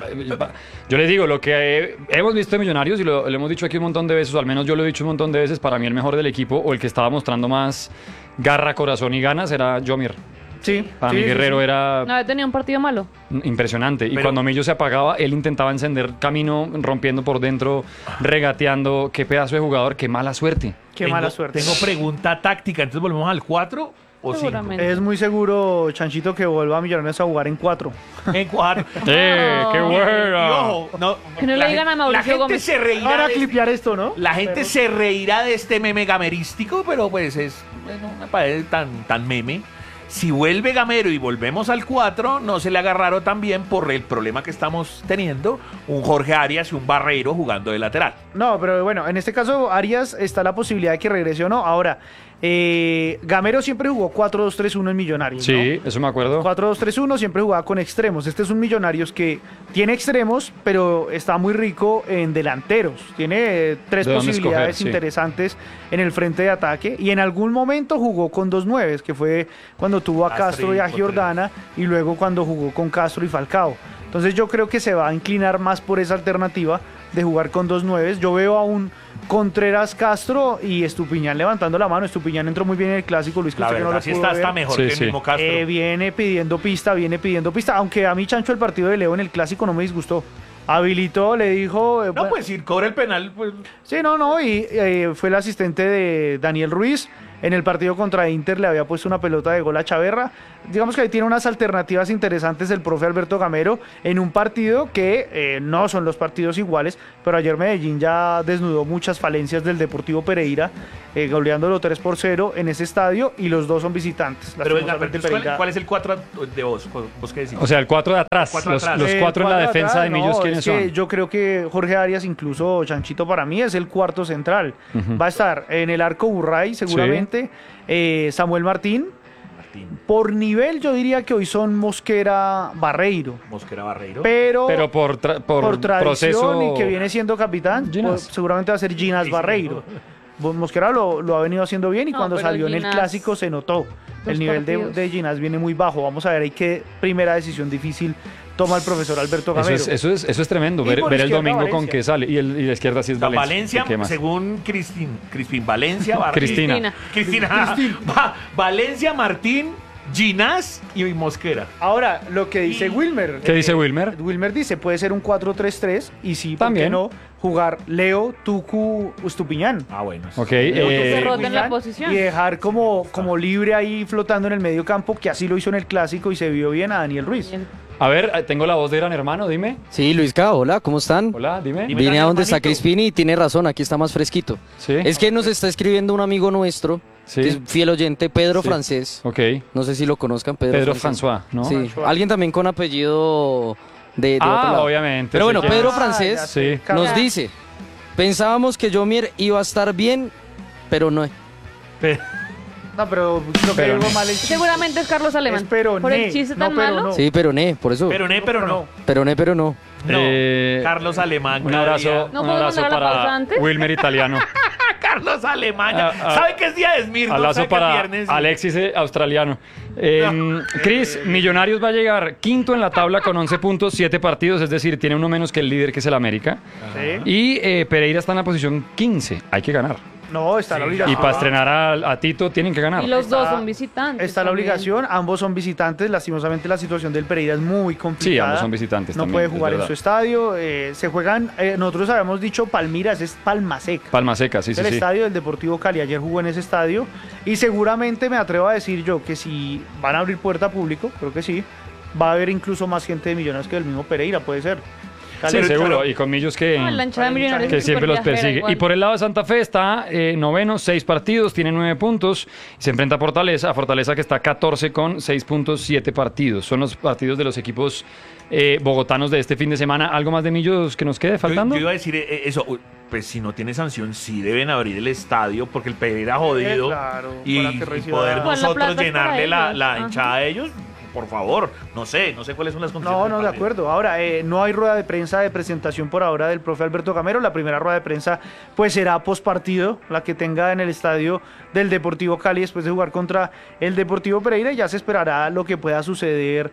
Speaker 3: yo les digo, lo que hemos visto de Millonarios, y lo hemos dicho aquí un montón de veces, o al menos yo lo he dicho un montón de veces, para mí el mejor del equipo, o el que estaba mostrando más garra, corazón y ganas, era Jomier.
Speaker 4: Sí,
Speaker 3: Para
Speaker 4: sí,
Speaker 3: mí
Speaker 4: sí,
Speaker 3: Guerrero
Speaker 4: sí.
Speaker 3: era
Speaker 1: No había tenido un partido malo.
Speaker 3: impresionante. Y
Speaker 2: Pero-
Speaker 3: cuando Millo se apagaba, él intentaba encender camino, rompiendo por dentro, regateando. Qué pedazo de jugador, qué mala suerte.
Speaker 4: Qué
Speaker 2: Tengo-
Speaker 4: mala suerte.
Speaker 2: Tengo pregunta táctica, entonces volvemos al 4 o 5.
Speaker 1: Seguramente.
Speaker 4: Es muy seguro, Chanchito, que vuelva a Millonarios a jugar en 4.
Speaker 2: En 4.
Speaker 3: ¡Qué
Speaker 2: Y
Speaker 3: buena!
Speaker 2: ojo, no,
Speaker 1: Que no le
Speaker 2: la
Speaker 1: digan
Speaker 2: gen-
Speaker 1: a Mauricio
Speaker 2: la gente
Speaker 1: Gómez.
Speaker 2: se reirá
Speaker 4: Ahora
Speaker 2: de
Speaker 4: clipear esto, ¿no?
Speaker 2: La gente se reirá de este meme gamerístico, pero pues es, bueno, me parece tan meme. Si vuelve Gamero y volvemos al 4, no se le haga raro también por el problema que estamos teniendo, un Jorge Arias y un Barreiro jugando de lateral.
Speaker 4: No, pero bueno, en este caso Arias está la posibilidad de que regrese o no. Ahora, Gamero siempre jugó 4-2-3-1 en Millonarios, ¿no?
Speaker 3: Sí, eso me acuerdo.
Speaker 4: 4-2-3-1, siempre jugaba con extremos. Este es un Millonarios que tiene extremos, pero está muy rico en delanteros. Tiene 3
Speaker 3: De dónde
Speaker 4: posibilidades
Speaker 3: escoger, sí.
Speaker 4: interesantes en el frente de ataque. Y en algún momento jugó con 2 nueves, que fue cuando tuvo a Castro y a Giordana, y luego cuando jugó con Castro y Falcao. Entonces yo creo que se va a inclinar más por esa alternativa de jugar con 2 nueves. Yo veo a un Contreras, Castro y Estupiñán levantando la mano. Estupiñán entró muy bien en el clásico, Luis, que
Speaker 2: La
Speaker 4: usted que no
Speaker 2: verdad,
Speaker 4: lo
Speaker 2: sí
Speaker 4: pudo
Speaker 2: está
Speaker 4: ver.
Speaker 2: mejor
Speaker 3: Sí,
Speaker 2: que el
Speaker 3: sí.
Speaker 2: mismo Castro.
Speaker 4: Viene pidiendo pista, aunque a mí, Chancho, el partido de Leo en el clásico no me disgustó. Habilitó, le dijo...
Speaker 2: No,
Speaker 4: bueno,
Speaker 2: pues si cobra el penal, pues...
Speaker 4: sí, no, y fue el asistente de Daniel Ruiz. En el partido contra Inter le había puesto una pelota de gol a Chaverra. digamos que ahí tiene unas alternativas interesantes el profe Alberto Gamero en un partido que no son los partidos iguales, pero ayer Medellín ya desnudó muchas falencias del Deportivo Pereira, goleándolo 3-0 en ese estadio, y los dos son visitantes.
Speaker 2: Pero venga,
Speaker 4: Lastimosamente,
Speaker 2: entonces,
Speaker 4: Pereira-
Speaker 2: ¿cuál es el 4 de vos? ¿Vos qué decís?
Speaker 3: O sea, el 4 de atrás.
Speaker 2: Cuatro
Speaker 3: Los
Speaker 2: atrás.
Speaker 3: 4 en la
Speaker 4: cuatro
Speaker 3: defensa
Speaker 4: atrás,
Speaker 3: de Millos,
Speaker 4: no,
Speaker 3: ¿quiénes
Speaker 4: es que
Speaker 3: son?
Speaker 4: yo creo que Jorge Arias, incluso Chanchito, para mí es el cuarto central. Va a estar en el arco Burray, seguramente, Samuel Martín. Por nivel, yo diría que hoy son Mosquera, Barreiro.
Speaker 2: Mosquera Barreiro.
Speaker 4: Pero
Speaker 3: por
Speaker 4: por tradición
Speaker 3: proceso...
Speaker 4: y que viene siendo capitán,
Speaker 3: Ginás.
Speaker 4: pues, seguramente va a ser Ginás
Speaker 2: Sí,
Speaker 4: Barreiro. Mosquera lo ha venido haciendo bien y
Speaker 1: No,
Speaker 4: cuando
Speaker 1: pero
Speaker 4: salió en el
Speaker 1: Ginás,
Speaker 4: clásico se notó. El
Speaker 1: los
Speaker 4: nivel
Speaker 1: partidos.
Speaker 4: de Ginás viene muy bajo. Vamos a ver ahí qué primera decisión difícil toma el profesor Alberto Gamero.
Speaker 3: Eso es tremendo,
Speaker 4: Y
Speaker 3: ver
Speaker 4: por
Speaker 3: el
Speaker 4: izquierda,
Speaker 3: domingo con
Speaker 4: Valencia.
Speaker 3: qué sale. Y la izquierda sí es
Speaker 2: O sea,
Speaker 3: Valencia.
Speaker 2: Valencia,
Speaker 3: ¿Qué más?
Speaker 2: según Crispín Valencia,
Speaker 3: Cristina.
Speaker 2: Cristina. Valencia, Martín, Ginás y Mosquera.
Speaker 4: Ahora, lo que dice Wilmer.
Speaker 3: ¿Qué dice Wilmer?
Speaker 4: Wilmer dice, puede ser un 4-3-3 y sí, ¿por
Speaker 3: También.
Speaker 4: qué no? Jugar Leo, Tucu, Ustupiñán.
Speaker 2: Ah, bueno.
Speaker 3: Ok,
Speaker 1: se rota en la
Speaker 4: Ustupiñán,
Speaker 1: posición.
Speaker 4: Y dejar como libre ahí flotando en el medio campo, que así lo hizo en el Clásico y se vio bien a Daniel Ruiz.
Speaker 3: a ver, tengo la voz de Gran Hermano, dime.
Speaker 6: Sí, Luisca, hola, ¿cómo están?
Speaker 3: Hola, dime.
Speaker 2: Dime.
Speaker 6: Vine a donde está
Speaker 2: hermanito.
Speaker 6: Crispini y tiene razón, aquí está más fresquito.
Speaker 3: Sí.
Speaker 6: Es que nos está escribiendo un amigo nuestro,
Speaker 3: Sí.
Speaker 6: que es fiel oyente, Pedro
Speaker 3: Sí.
Speaker 6: Francés.
Speaker 3: Ok.
Speaker 6: No sé si lo conozcan,
Speaker 3: Pedro
Speaker 6: Francés.
Speaker 3: François, ¿no?
Speaker 6: Sí,
Speaker 4: François.
Speaker 6: alguien también con apellido de otro lado.
Speaker 3: obviamente.
Speaker 6: Pero bueno,
Speaker 3: sé quién
Speaker 6: Pedro
Speaker 3: es.
Speaker 6: Francés
Speaker 4: ya sé,
Speaker 3: Sí.
Speaker 4: Carlos.
Speaker 6: nos dice, pensábamos que Yomier iba a estar bien, pero no.
Speaker 3: Pe-
Speaker 4: No, pero creo que
Speaker 3: Pero
Speaker 4: algo
Speaker 3: no.
Speaker 4: mal el chiste.
Speaker 1: Seguramente es Carlos Alemán.
Speaker 4: Es pero
Speaker 1: Por
Speaker 4: ne,
Speaker 1: el chiste
Speaker 4: no,
Speaker 1: tan
Speaker 4: pero
Speaker 1: malo.
Speaker 4: no.
Speaker 6: Sí, pero por eso.
Speaker 2: Pero no.
Speaker 6: Pero no.
Speaker 2: No.
Speaker 3: Eh,
Speaker 2: Carlos Alemán.
Speaker 3: Un
Speaker 2: cada
Speaker 3: abrazo,
Speaker 2: día.
Speaker 1: ¿No
Speaker 3: un
Speaker 1: puedo
Speaker 3: abrazo
Speaker 1: mandar a la pausa
Speaker 3: para
Speaker 1: antes?
Speaker 3: Wilmer Italiano.
Speaker 2: Carlos Alemán.
Speaker 3: Ah,
Speaker 2: ¿Sabe que es día de Esmirno?
Speaker 3: Abrazo
Speaker 2: ¿Sabe que es
Speaker 3: para
Speaker 2: viernes?
Speaker 3: Alexis australiano. Chris, Millonarios va a llegar quinto en la tabla con 11 puntos, 7 partidos, es decir, tiene uno menos que el líder que es el América.
Speaker 4: Sí.
Speaker 3: Y Pereira está en la posición 15, hay que ganar.
Speaker 4: No, está la
Speaker 3: Y
Speaker 4: obligación.
Speaker 3: para estrenar a Tito tienen que ganar.
Speaker 1: Y los dos
Speaker 4: Está-
Speaker 1: son visitantes.
Speaker 4: Está la
Speaker 1: también.
Speaker 4: obligación, ambos son visitantes. Lastimosamente la situación del Pereira es muy complicada.
Speaker 3: Sí, ambos son visitantes
Speaker 4: No
Speaker 3: también,
Speaker 4: puede
Speaker 3: es
Speaker 4: jugar en
Speaker 3: verdad.
Speaker 4: su estadio. Se juegan, nosotros habíamos dicho Palmiras, es Palma Seca.
Speaker 3: Palma Seca, sí, sí,
Speaker 4: el
Speaker 3: sí.
Speaker 4: estadio del Deportivo Cali. Ayer jugó en ese estadio. Y seguramente me atrevo a decir yo que si van a abrir puerta a público, creo que sí, va a haber incluso más gente de Millonarios que del mismo Pereira, puede ser.
Speaker 3: Sí,
Speaker 4: Cali-
Speaker 3: seguro. Y con Millos que...
Speaker 1: No, la hinchada de Millonarios
Speaker 3: que
Speaker 1: es
Speaker 3: siempre los
Speaker 1: súper viajera
Speaker 3: persigue.
Speaker 1: igual.
Speaker 3: Y por el lado de Santa Fe está noveno, 6 partidos, tiene 9 puntos. Y se enfrenta a Fortaleza que está 14 con 6 puntos, 7 partidos. Son los partidos de los equipos bogotanos de este fin de semana. ¿Algo más de Millos que nos quede faltando?
Speaker 2: Yo iba a decir eso. Pues si no tiene sanción, sí deben abrir el estadio porque el Pereira jodido.
Speaker 4: claro,
Speaker 2: y,
Speaker 4: para que
Speaker 2: y
Speaker 4: reciba-
Speaker 2: poder
Speaker 1: Igual la
Speaker 2: nosotros
Speaker 1: plata es para
Speaker 2: llenarle
Speaker 1: ellos.
Speaker 2: la
Speaker 1: Ajá.
Speaker 2: hinchada a ellos. Por favor, no sé cuáles son las condiciones.
Speaker 4: No,
Speaker 2: del
Speaker 4: no, de
Speaker 2: partido.
Speaker 4: acuerdo. Ahora, no hay rueda de prensa de presentación por ahora del profe Alberto Gamero. La primera rueda de prensa pues será post partido, la que tenga en el estadio del Deportivo Cali después de jugar contra el Deportivo Pereira. Y ya se esperará lo que pueda suceder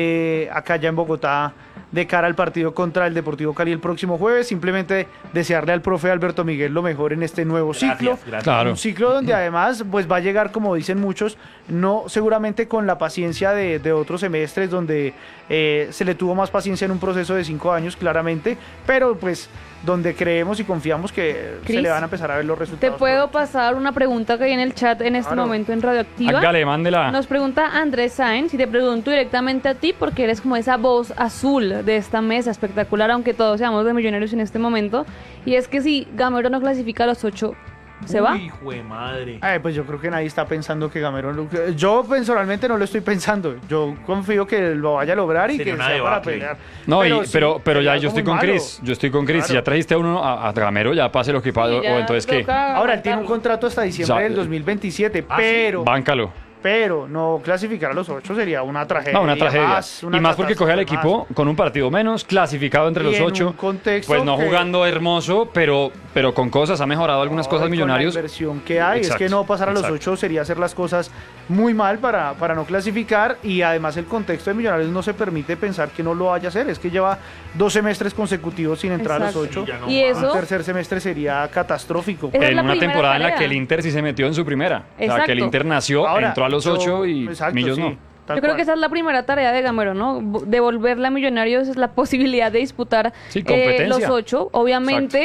Speaker 4: acá ya en Bogotá de cara al partido contra el Deportivo Cali el próximo jueves. Simplemente desearle al profe Alberto Miguel lo mejor en este nuevo ciclo.
Speaker 2: Gracias.
Speaker 3: Claro.
Speaker 4: Un ciclo donde además pues va a llegar, como dicen muchos, no seguramente con la paciencia de otros semestres donde se le tuvo más paciencia en un proceso de 5 años claramente, pero pues donde creemos y confiamos que se
Speaker 1: Cris,
Speaker 4: le van a empezar a ver los
Speaker 1: Te
Speaker 4: resultados.
Speaker 1: puedo pasar una pregunta que hay en el chat en este
Speaker 4: Claro.
Speaker 1: momento en Radioactiva.
Speaker 3: Hágale, mándela.
Speaker 1: Nos pregunta Andrés Sáenz y te pregunto directamente a ti porque eres como esa voz azul de esta mesa espectacular, aunque todos seamos de Millonarios en este momento. Y es que si Gamero no clasifica a los 8, ¿se va?
Speaker 2: Uy, hijo de madre.
Speaker 4: Pues yo creo que nadie está pensando que Gamero... Yo personalmente no lo estoy pensando. Yo confío que lo vaya a lograr y
Speaker 2: Sería
Speaker 4: que
Speaker 2: una
Speaker 4: sea para
Speaker 2: debacle.
Speaker 4: pelear.
Speaker 3: No,
Speaker 4: sí,
Speaker 3: pero ya
Speaker 4: sería
Speaker 3: yo estoy
Speaker 4: algo
Speaker 3: con
Speaker 4: muy malo.
Speaker 3: Chris. Yo estoy con Chris. Si
Speaker 4: Claro.
Speaker 3: ya trajiste a uno a Gamero, ya pase lo que pase.
Speaker 1: Sí, ya
Speaker 3: O entonces, ¿qué?
Speaker 1: toca
Speaker 4: Ahora, él tiene un
Speaker 1: aguantarlo.
Speaker 4: contrato hasta diciembre
Speaker 3: O sea,
Speaker 4: del 2027,
Speaker 2: ¿ah, sí?
Speaker 3: Báncalo.
Speaker 4: pero no clasificar a los 8 sería una tragedia.
Speaker 3: No, una tragedia.
Speaker 4: una
Speaker 3: Y más porque coge al
Speaker 4: catástrofe
Speaker 3: equipo con un partido menos, clasificado entre
Speaker 4: Y
Speaker 3: los
Speaker 4: en
Speaker 3: 8.
Speaker 4: un contexto
Speaker 3: Pues no
Speaker 4: que-
Speaker 3: jugando hermoso, pero con cosas. Ha mejorado algunas cosas
Speaker 4: Con
Speaker 3: Millonarios.
Speaker 4: La inversión que hay,
Speaker 3: Exacto,
Speaker 4: es que no pasar a los
Speaker 3: exacto.
Speaker 4: 8 sería hacer las cosas muy mal para no clasificar y además el contexto de Millonarios no se permite pensar que no lo vaya a hacer, es que lleva 2 semestres consecutivos sin entrar a los
Speaker 1: Exacto.
Speaker 4: 8.
Speaker 2: Sí, ya no
Speaker 1: Y
Speaker 2: más.
Speaker 4: Un
Speaker 1: eso,
Speaker 4: tercer semestre sería catastrófico.
Speaker 1: Esa es
Speaker 3: En
Speaker 1: la
Speaker 3: una
Speaker 1: primera
Speaker 3: temporada en la
Speaker 1: tarea.
Speaker 3: que el Inter sí se metió en su primera. O sea,
Speaker 1: Exacto.
Speaker 3: que el Inter nació,
Speaker 4: Ahora,
Speaker 3: entró a los
Speaker 4: yo-
Speaker 3: 8 y
Speaker 4: exacto,
Speaker 3: Millos
Speaker 4: sí,
Speaker 3: no.
Speaker 4: tal
Speaker 1: yo creo
Speaker 4: cual.
Speaker 1: que esa es la primera tarea de Gamero, ¿no? Devolverle a Millonarios es la posibilidad de disputar
Speaker 3: Sí, competencia.
Speaker 1: los 8. Obviamente,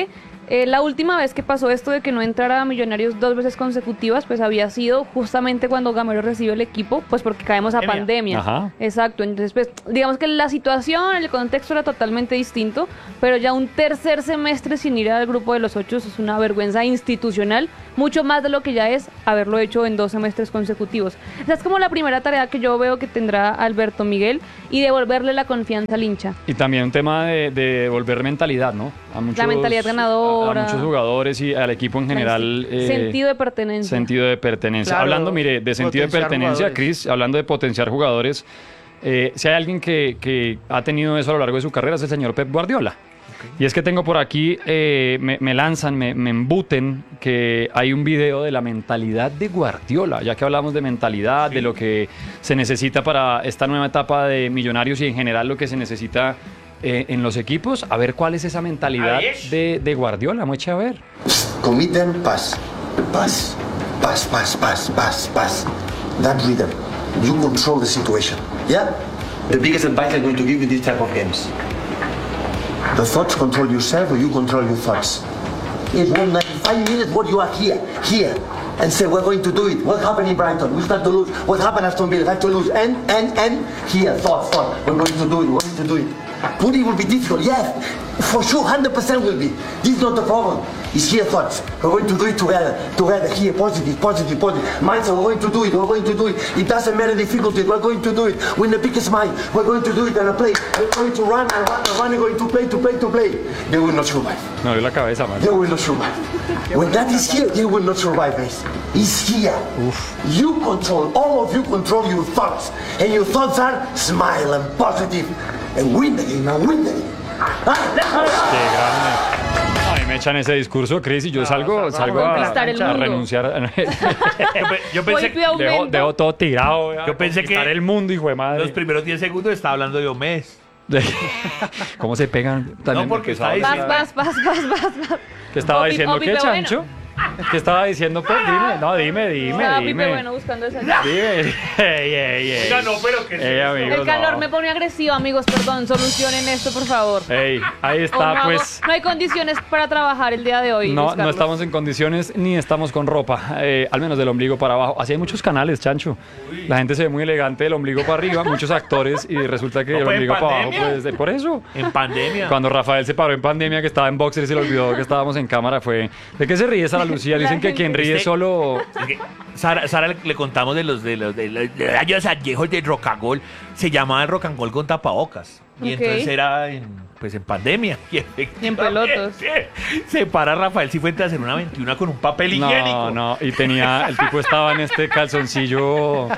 Speaker 1: La última vez que pasó esto de que no entrara a Millonarios 2 veces consecutivas, pues había sido justamente cuando Gamero recibe el equipo, pues porque caemos a pandemia.
Speaker 3: Ajá.
Speaker 1: Exacto, entonces pues digamos que la situación, el contexto era totalmente distinto, pero ya un tercer semestre sin ir al grupo de los 8 es una vergüenza institucional, mucho más de lo que ya es haberlo hecho en 2 semestres consecutivos. Esa es como la primera tarea que yo veo que tendrá Alberto Miguel y devolverle la confianza al hincha.
Speaker 3: Y también un tema de devolver mentalidad, ¿no? A muchos,
Speaker 1: La mentalidad ganadora.
Speaker 3: A muchos jugadores y al equipo en general.
Speaker 1: Sentido de pertenencia.
Speaker 3: Sentido de pertenencia.
Speaker 4: Claro,
Speaker 3: Hablando, mire, de sentido de
Speaker 4: potenciar
Speaker 3: pertenencia,
Speaker 4: jugadores.
Speaker 3: Cris, hablando de potenciar jugadores, si hay alguien que ha tenido eso a lo largo de su carrera es el señor Pep Guardiola. Y es que tengo por aquí, me lanzan, me embuten que hay un video de la mentalidad de Guardiola, ya que hablamos de mentalidad, de lo que se necesita para esta nueva etapa de Millonarios y en general lo que se necesita en los equipos. A ver cuál es esa mentalidad de Guardiola, vamos a echar a ver.
Speaker 7: Commit them, pass. Pass. Pass, pass, pass, pass, pass. That rhythm. You control the situation. Yeah? The biggest advice I'm going to give you this type of games. The thoughts control yourself or you control your thoughts. It's 195 minutes what you are here, and say we're going to do it. What happened in Brighton? We start to lose. What happened Aston Villa? Have to lose. And here, thought. We're going to do it. We're going to do it. But it will be difficult. Yes, for sure, 100% will be. This is not the problem. It's here thoughts. We're going to do it together. Here, positive. Mindset, we're going to do it. It doesn't matter difficulty. We're going to do it. With the biggest mind. We're going to do it and play. We're going to run. We're going to play. They will not survive.
Speaker 3: No, dio la cabeza, man.
Speaker 7: They will not survive. When that is here, they will not survive, guys. It's here. You control, all of you control your thoughts. And your thoughts are smile and positive. And win the game,
Speaker 3: Qué grande. A mí me echan ese discurso, Cris, y yo salgo a
Speaker 1: conquistar el mundo.
Speaker 3: renunciar.
Speaker 2: Yo pensé que
Speaker 3: Dejo todo tirado.
Speaker 2: Yo pensé que
Speaker 3: el mundo, hijo de madre.
Speaker 2: los primeros 10 segundos estaba hablando de Omés.
Speaker 3: ¿Cómo se pegan? También
Speaker 2: porque está
Speaker 3: empezaba a
Speaker 2: ahí.
Speaker 3: decir- ¿Qué estaba
Speaker 1: Opi-
Speaker 3: diciendo?
Speaker 1: Opi,
Speaker 3: ¿Qué,
Speaker 1: pero
Speaker 3: Chancho? ¿Qué estaba diciendo, Pep? Dime. No, dime.
Speaker 1: Estaba Pipe Bueno buscando esa.
Speaker 3: Dime. Ey.
Speaker 2: Oiga, no, pero que
Speaker 3: Ey, amigos,
Speaker 1: El calor
Speaker 3: no.
Speaker 1: me pone agresivo, amigos, perdón, solucionen esto, por favor.
Speaker 3: Ey, ahí
Speaker 1: O
Speaker 3: está,
Speaker 1: no,
Speaker 3: pues.
Speaker 1: no hay condiciones para trabajar el día de hoy. Luis
Speaker 3: No
Speaker 1: Carlos.
Speaker 3: estamos en condiciones ni estamos con ropa, al menos del ombligo para abajo. Así hay muchos canales, Chancho. La gente se ve muy elegante del ombligo para arriba, muchos actores, y resulta que
Speaker 2: No,
Speaker 3: el
Speaker 2: pues, en
Speaker 3: ombligo para abajo,
Speaker 2: pandemia.
Speaker 3: pues, por eso.
Speaker 2: En pandemia.
Speaker 3: Cuando Rafael se paró en pandemia, que estaba en boxer y se le olvidó que estábamos en cámara, fue... ¿De qué se ríe Sara Lucía? Dicen que quien ríe
Speaker 2: Este-
Speaker 3: solo...
Speaker 2: Es que Sara le contamos de los años añejos de Rocangol. Se llamaba el Rocangol con tapabocas. Y
Speaker 1: Ok.
Speaker 2: entonces era en pandemia. Y
Speaker 1: en pelotos.
Speaker 2: Se para Rafael Cifuentes a hacer una 21 con un papel higiénico.
Speaker 3: No, y tenía... El tipo estaba en este calzoncillo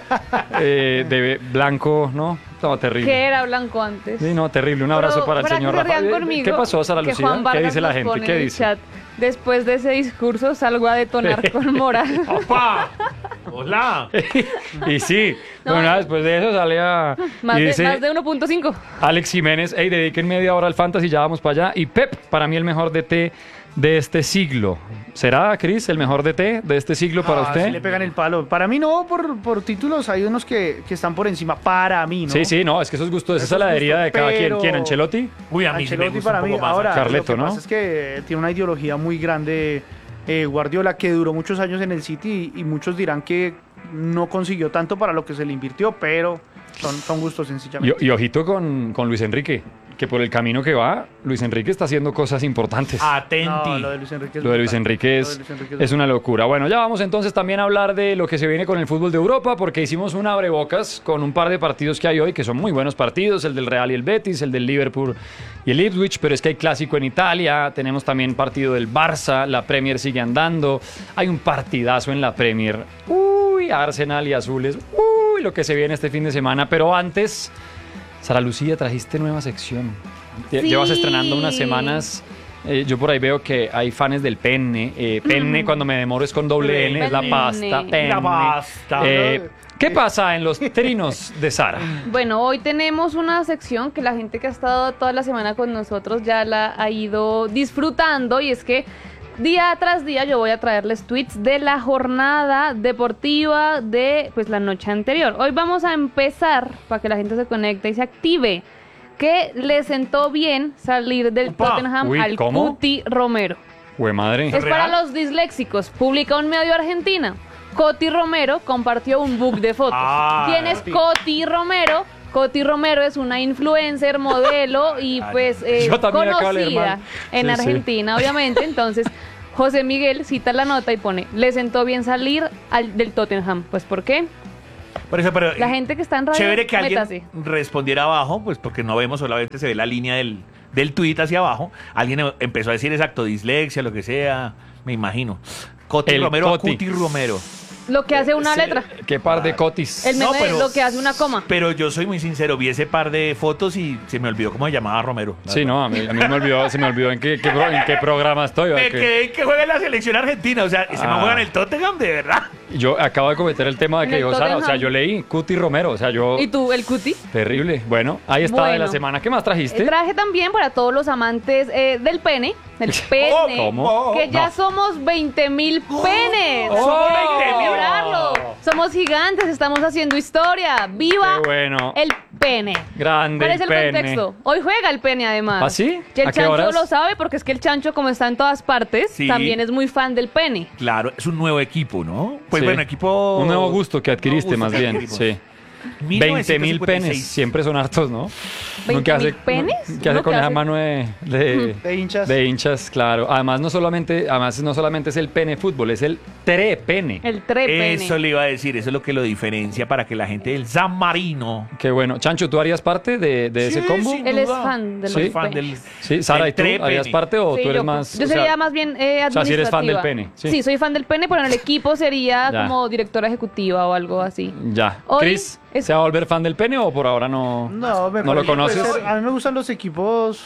Speaker 3: de blanco, ¿no? No, terrible.
Speaker 1: Que era blanco antes.
Speaker 3: Sí, no, terrible. Un abrazo
Speaker 1: Pero
Speaker 3: para el
Speaker 1: que
Speaker 3: señor
Speaker 1: se rían
Speaker 3: Rafael.
Speaker 1: conmigo,
Speaker 3: ¿Qué pasó, Sara
Speaker 1: que
Speaker 3: Lucía?
Speaker 1: Juan
Speaker 3: ¿Qué
Speaker 1: Vargas
Speaker 3: dice la
Speaker 1: nos
Speaker 3: gente?
Speaker 1: pone
Speaker 3: ¿Qué
Speaker 1: en el
Speaker 3: dice?
Speaker 1: chat, después de ese discurso salgo a detonar con moral.
Speaker 2: ¡Opa! ¡Hola!
Speaker 3: Y sí,
Speaker 1: No,
Speaker 3: bueno, después de eso sale a...
Speaker 1: Más
Speaker 3: y
Speaker 1: de,
Speaker 3: dice
Speaker 1: más de 1.5.
Speaker 3: Alex Jiménez, hey, dediquen media hora al fantasy, ya vamos para allá. Y Pep, para mí el mejor DT de este siglo. ¿Será, Cris, el mejor DT de este siglo para usted?
Speaker 4: Sí le pegan el palo. Para mí no, por títulos hay unos que están por encima. Para mí, ¿no?
Speaker 3: Sí, no, es que eso es gusto, esa es
Speaker 4: Eso es
Speaker 3: la heladería
Speaker 4: gusto,
Speaker 3: de cada quien.
Speaker 4: pero-
Speaker 3: ¿Quién? ¿Ancelotti?
Speaker 2: Uy, a mí sí me
Speaker 4: Ancelotti
Speaker 2: gusta
Speaker 4: para
Speaker 2: un
Speaker 4: mí.
Speaker 2: poco más.
Speaker 4: Ahora,
Speaker 3: Carleto,
Speaker 4: lo que
Speaker 3: ¿no?
Speaker 4: pasa es que tiene una ideología muy grande Guardiola, que duró muchos años en el City y muchos dirán que no consiguió tanto para lo que se le invirtió, pero son gustos sencillamente.
Speaker 3: Y ojito con Luis Enrique, que por el camino que va, Luis Enrique está haciendo cosas importantes.
Speaker 2: Atenti.
Speaker 4: No, lo de Luis Enrique es
Speaker 3: Lo de Luis
Speaker 4: brutal.
Speaker 3: Enrique
Speaker 4: Lo
Speaker 3: es,
Speaker 4: de Luis Enrique
Speaker 3: es una locura. Bueno, ya vamos entonces también a hablar de lo que se viene con el fútbol de Europa, porque hicimos un abrebocas con un par de partidos que hay hoy, que son muy buenos partidos, el del Real y el Betis, el del Liverpool y el Ipswich, pero es que hay clásico en Italia, tenemos también partido del Barça, la Premier sigue andando, hay un partidazo en la Premier. Uy, Arsenal y Azules, uy, lo que se viene este fin de semana, pero antes, Sara Lucía, trajiste nueva sección.
Speaker 1: Sí.
Speaker 3: Llevas estrenando unas semanas. Yo por ahí veo que hay fans del penne. Penne, cuando me demoro, es con doble N, es la
Speaker 1: Penne.
Speaker 3: pasta. Penne.
Speaker 2: La pasta.
Speaker 3: ¿Qué pasa en los trinos de Sara?
Speaker 1: Bueno, hoy tenemos una sección que la gente que ha estado toda la semana con nosotros ya la ha ido disfrutando, y es que día tras día yo voy a traerles tweets de la jornada deportiva de pues la noche anterior. Hoy vamos a empezar, para que la gente se conecte y se active, que le sentó bien salir del
Speaker 2: Opa.
Speaker 1: Tottenham
Speaker 3: Uy,
Speaker 1: al
Speaker 3: ¿cómo?
Speaker 1: Cuti Romero.
Speaker 3: Hue madre.
Speaker 1: Es para los disléxicos. Publica un medio argentina. Coti Romero compartió un book de fotos. ¿Quién es Coti Romero? Coti Romero es una influencer, modelo y pues
Speaker 3: Yo también acabo de leer
Speaker 1: conocida
Speaker 3: mal.
Speaker 1: en
Speaker 3: Sí,
Speaker 1: Argentina, obviamente. Entonces, José Miguel cita la nota y pone, le sentó bien salir del Tottenham. Pues, ¿por qué?
Speaker 2: Por eso, pero
Speaker 1: La gente que está en radio,
Speaker 2: chévere que alguien
Speaker 1: métase.
Speaker 2: respondiera abajo, pues porque no vemos, solamente se ve la línea del tweet hacia abajo. Alguien empezó a decir exacto, dislexia, lo que sea, me imagino. Coti
Speaker 3: El
Speaker 2: Romero
Speaker 3: Coti.
Speaker 2: a Cuti Romero.
Speaker 1: Lo que hace una letra.
Speaker 3: Qué par de cotis.
Speaker 1: El meme
Speaker 2: No, pero-
Speaker 1: es lo que hace una coma.
Speaker 2: Pero yo soy muy sincero, vi ese par de fotos y se me olvidó cómo se llamaba Romero.
Speaker 3: Sí, no, a mí se me olvidó en qué programa estoy.
Speaker 2: Me
Speaker 3: que-
Speaker 2: quedé en que juega en la selección argentina, o sea, ese man juega en el Tottenham, de verdad.
Speaker 3: Yo acabo de cometer el tema de
Speaker 1: En
Speaker 3: que
Speaker 1: el
Speaker 3: dijo Sara, o sea,
Speaker 1: Tottenham.
Speaker 3: yo leí Cuti Romero, o sea, yo...
Speaker 1: ¿Y tú, el Cuti?
Speaker 3: Terrible. Bueno, ahí está de la
Speaker 1: Bueno.
Speaker 3: semana. ¿Qué más trajiste?
Speaker 1: Traje también para todos los amantes del pene. Del pene.
Speaker 3: ¿Cómo?
Speaker 1: Que ya
Speaker 3: No.
Speaker 1: somos 20.000 penes.
Speaker 3: ¡Oh!
Speaker 1: Hay que celebrarlo. Somos gigantes, estamos haciendo historia. ¡Viva
Speaker 3: Qué bueno.
Speaker 1: el pene!
Speaker 3: Grande
Speaker 1: ¿Cuál es el
Speaker 3: pene.
Speaker 1: contexto? Hoy juega el pene, además.
Speaker 3: ¿Ah, sí?
Speaker 1: Y el
Speaker 3: ¿A qué
Speaker 1: chancho
Speaker 3: horas?
Speaker 1: lo sabe porque es que el chancho, como está en todas partes,
Speaker 2: Sí.
Speaker 1: también es muy fan del pene.
Speaker 2: Claro, es un nuevo equipo, ¿no? Pues
Speaker 3: Sí.
Speaker 2: bueno, equipo...
Speaker 3: Un nuevo gusto que adquiriste,
Speaker 2: Nuevo
Speaker 3: más
Speaker 2: gusto que
Speaker 3: bien.
Speaker 2: adquirimos.
Speaker 3: Sí. 20.000 penes. Siempre son hartos, ¿no? Uno que
Speaker 1: 20.000 penes.
Speaker 3: ¿Qué hace
Speaker 1: ¿Uno
Speaker 3: con
Speaker 1: qué
Speaker 3: esa
Speaker 1: hace?
Speaker 3: mano de
Speaker 4: De hinchas.
Speaker 3: hinchas, claro. Además, no solamente es el pene fútbol, es el trepene.
Speaker 1: El trepene.
Speaker 2: Eso le iba a decir, eso es lo que lo diferencia para que la gente del San Marino...
Speaker 3: Qué bueno. Chancho, ¿tú harías parte de ese
Speaker 2: Sí,
Speaker 3: combo?
Speaker 2: sin
Speaker 1: Él es
Speaker 2: duda.
Speaker 1: fan de
Speaker 3: Soy
Speaker 1: los
Speaker 2: fan
Speaker 1: penes.
Speaker 3: Sí, Sara,
Speaker 2: del
Speaker 3: ¿y tú
Speaker 2: trepene.
Speaker 3: harías parte o
Speaker 1: Sí,
Speaker 3: tú eres
Speaker 1: yo,
Speaker 3: más...?
Speaker 1: yo
Speaker 3: o sea,
Speaker 1: sería más bien administrativa.
Speaker 3: o sea, si eres fan del pene, sí.
Speaker 1: Sí, soy fan del pene, pero en el equipo sería
Speaker 3: Ya.
Speaker 1: como directora ejecutiva o algo así.
Speaker 3: Ya.
Speaker 1: Hoy
Speaker 3: Chris,
Speaker 1: es-
Speaker 3: ¿se va a volver fan del pene o por ahora no?
Speaker 4: No, me
Speaker 3: ¿No lo
Speaker 4: parece que puede
Speaker 3: conoces?
Speaker 4: ser- A mí me gustan los equipos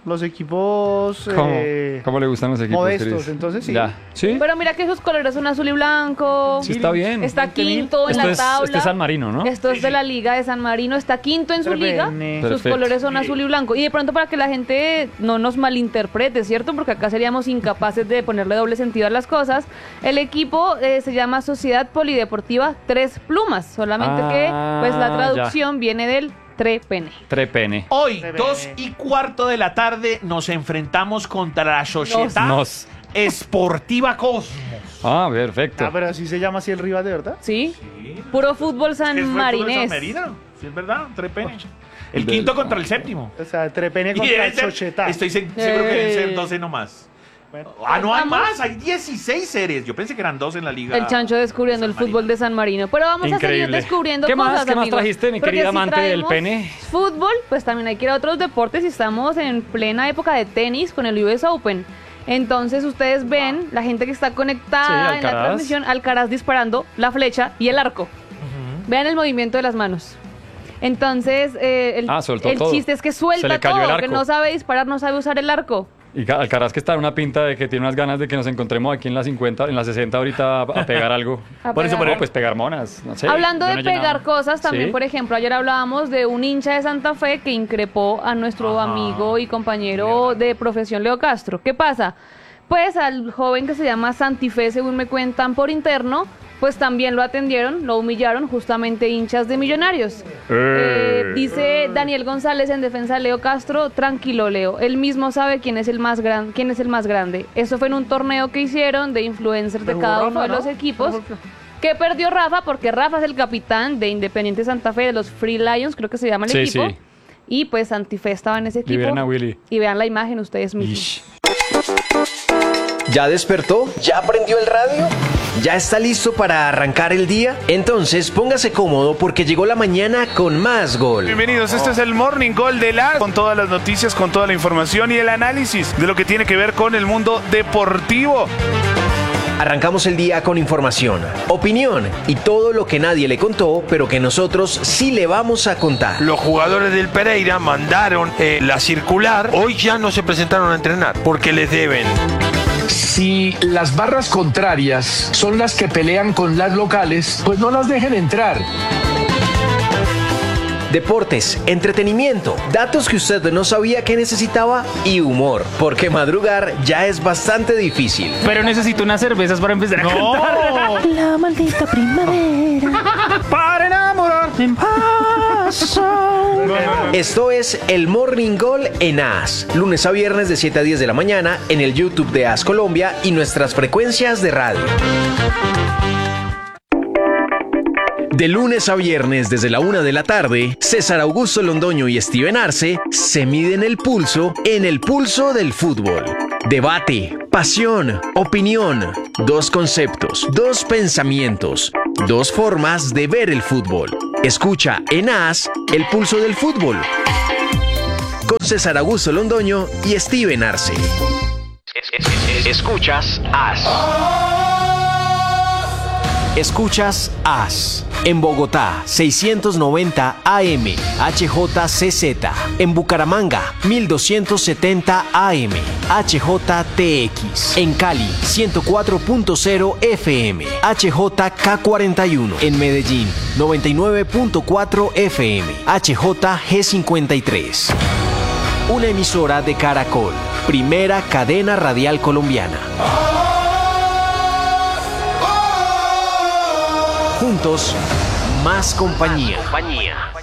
Speaker 3: ¿Cómo? ¿Cómo le gustan los equipos,
Speaker 4: modestos,
Speaker 3: Chris?
Speaker 4: entonces sí.
Speaker 3: Ya. ¿Sí?
Speaker 1: Pero mira que sus colores son azul y blanco.
Speaker 3: Sí, está bien.
Speaker 1: Está quinto en
Speaker 3: Esto
Speaker 1: la
Speaker 3: es,
Speaker 1: tabla.
Speaker 3: este es San Marino, ¿no?
Speaker 1: Esto es de la Liga de San Marino. Está quinto en su liga.
Speaker 4: Trepene.
Speaker 1: Sus
Speaker 3: Perfecto.
Speaker 1: colores son azul y blanco. Y de pronto para que la gente no nos malinterprete, ¿cierto? Porque acá seríamos incapaces de ponerle doble sentido a las cosas. El equipo se llama Sociedad Polideportiva Tres Plumas. Solamente que pues la
Speaker 3: Ah,
Speaker 1: traducción viene del trepene.
Speaker 3: Trepene.
Speaker 2: Hoy,
Speaker 4: Se ve.
Speaker 2: 2:15 de la tarde, nos enfrentamos contra la Sociedad
Speaker 3: Nos.
Speaker 2: Esportiva Cosmos.
Speaker 3: Ah, perfecto.
Speaker 4: Ah, pero así se llama así el rival de verdad.
Speaker 1: ¿Sí? Puro fútbol
Speaker 2: ¿Es fútbol
Speaker 1: sanmarinés.
Speaker 2: Marino? Sí, es verdad, tres penes. El
Speaker 3: Del-
Speaker 2: quinto contra el séptimo.
Speaker 4: O sea, Trepene
Speaker 2: Y
Speaker 4: contra
Speaker 2: deben
Speaker 4: el
Speaker 2: ser,
Speaker 4: Società.
Speaker 2: estoy seguro que deben ser
Speaker 1: Eh.
Speaker 2: 12 nomás.
Speaker 4: Bueno.
Speaker 2: Ah, no hay
Speaker 1: Vamos.
Speaker 2: más, hay 16 series. Yo pensé que eran 2 en la liga.
Speaker 1: El chancho descubriendo el
Speaker 2: San Marino.
Speaker 1: fútbol de San Marino. Pero vamos a seguir
Speaker 3: Increíble.
Speaker 1: descubriendo
Speaker 3: ¿Qué más?
Speaker 1: cosas,
Speaker 3: ¿Qué más
Speaker 1: amigos.
Speaker 3: trajiste, mi
Speaker 1: Porque
Speaker 3: querida
Speaker 1: si
Speaker 3: amante del
Speaker 1: traemos
Speaker 3: pene?
Speaker 1: Fútbol, pues también hay que ir a otros deportes y estamos en plena época de tenis con el US Open. Entonces ustedes ven la gente que está conectada
Speaker 3: Sí,
Speaker 1: en la
Speaker 3: Alcaraz.
Speaker 1: transmisión, Alcaraz disparando la flecha y el arco. Vean el movimiento de las manos. Entonces,
Speaker 3: soltó
Speaker 1: el
Speaker 3: todo.
Speaker 1: chiste es que
Speaker 3: Se
Speaker 1: suelta
Speaker 3: le cayó el
Speaker 1: todo, que
Speaker 3: arco.
Speaker 1: no sabe disparar, no sabe usar el arco.
Speaker 3: Y Alcaraz que está en una pinta de que tiene unas ganas de que nos encontremos aquí en la 50, en la 60 ahorita a pegar algo.
Speaker 1: A
Speaker 2: Por eso,
Speaker 1: pegar.
Speaker 3: No, pues pegar monas, no sé.
Speaker 1: Hablando
Speaker 3: yo
Speaker 1: de
Speaker 3: no he llenado.
Speaker 1: pegar cosas, también,
Speaker 3: Sí.
Speaker 1: por ejemplo, ayer hablábamos de un hincha de Santa Fe que increpó a nuestro
Speaker 2: Ajá.
Speaker 1: amigo y compañero de profesión Leo Castro. ¿Qué pasa? Pues al joven que se llama Santifé, según me cuentan por interno, pues también lo atendieron, lo humillaron, justamente hinchas de Millonarios. Dice Daniel González en defensa de Leo Castro: tranquilo, Leo, él mismo sabe quién es el más grande. Eso fue en un torneo que hicieron de influencers de
Speaker 4: Pero
Speaker 1: cada
Speaker 4: Rafa,
Speaker 1: uno de
Speaker 4: ¿no?
Speaker 1: los equipos. Que perdió Rafa, porque Rafa es el capitán de Independiente Santa Fe, de los Free Lions, creo que se llama el
Speaker 3: Sí,
Speaker 1: equipo.
Speaker 3: sí.
Speaker 1: Y pues Santifé estaba en ese equipo.
Speaker 3: Liberen a Willy.
Speaker 1: Y vean la imagen ustedes mismos.
Speaker 3: Ish.
Speaker 8: ¿Ya despertó? ¿Ya prendió el radio? ¿Ya está listo para arrancar el día? Entonces póngase cómodo porque llegó la mañana con más gol.
Speaker 9: Bienvenidos, este es el Morning Gol de la con todas las noticias, con toda la información y el análisis de lo que tiene que ver con el mundo deportivo.
Speaker 8: Arrancamos el día con información, opinión y todo lo que nadie le contó, pero que nosotros sí le vamos a contar.
Speaker 10: Los jugadores del Pereira mandaron la circular. Hoy ya no se presentaron a entrenar porque les deben.
Speaker 11: Si las barras contrarias son las que pelean con las locales, pues no las dejen entrar.
Speaker 8: deportes, entretenimiento, datos que usted no sabía que necesitaba y humor, porque madrugar ya es bastante difícil.
Speaker 5: Pero necesito unas cervezas para empezar a cantar.
Speaker 6: La maldita primavera.
Speaker 4: Para enamorarte en paso.
Speaker 8: Esto es el Morning Goal en AS, lunes a viernes de 7 a 10 de la mañana en el YouTube de AS Colombia y nuestras frecuencias de radio. De lunes a viernes desde la 1 de la tarde, César Augusto Londoño y Steven Arce se miden el pulso en el pulso del fútbol. Debate, pasión, opinión, dos conceptos, dos pensamientos, dos formas de ver el fútbol. Escucha en AS el pulso del fútbol con César Augusto Londoño y Steven Arce. Escuchas AS. Escuchas AS. En Bogotá, 690 AM, HJCZ. En Bucaramanga, 1270 AM, HJTX. En Cali, 104.0 FM, HJK41. En Medellín, 99.4 FM, HJG53. Una emisora de Caracol, primera cadena radial colombiana. Juntos, más compañía.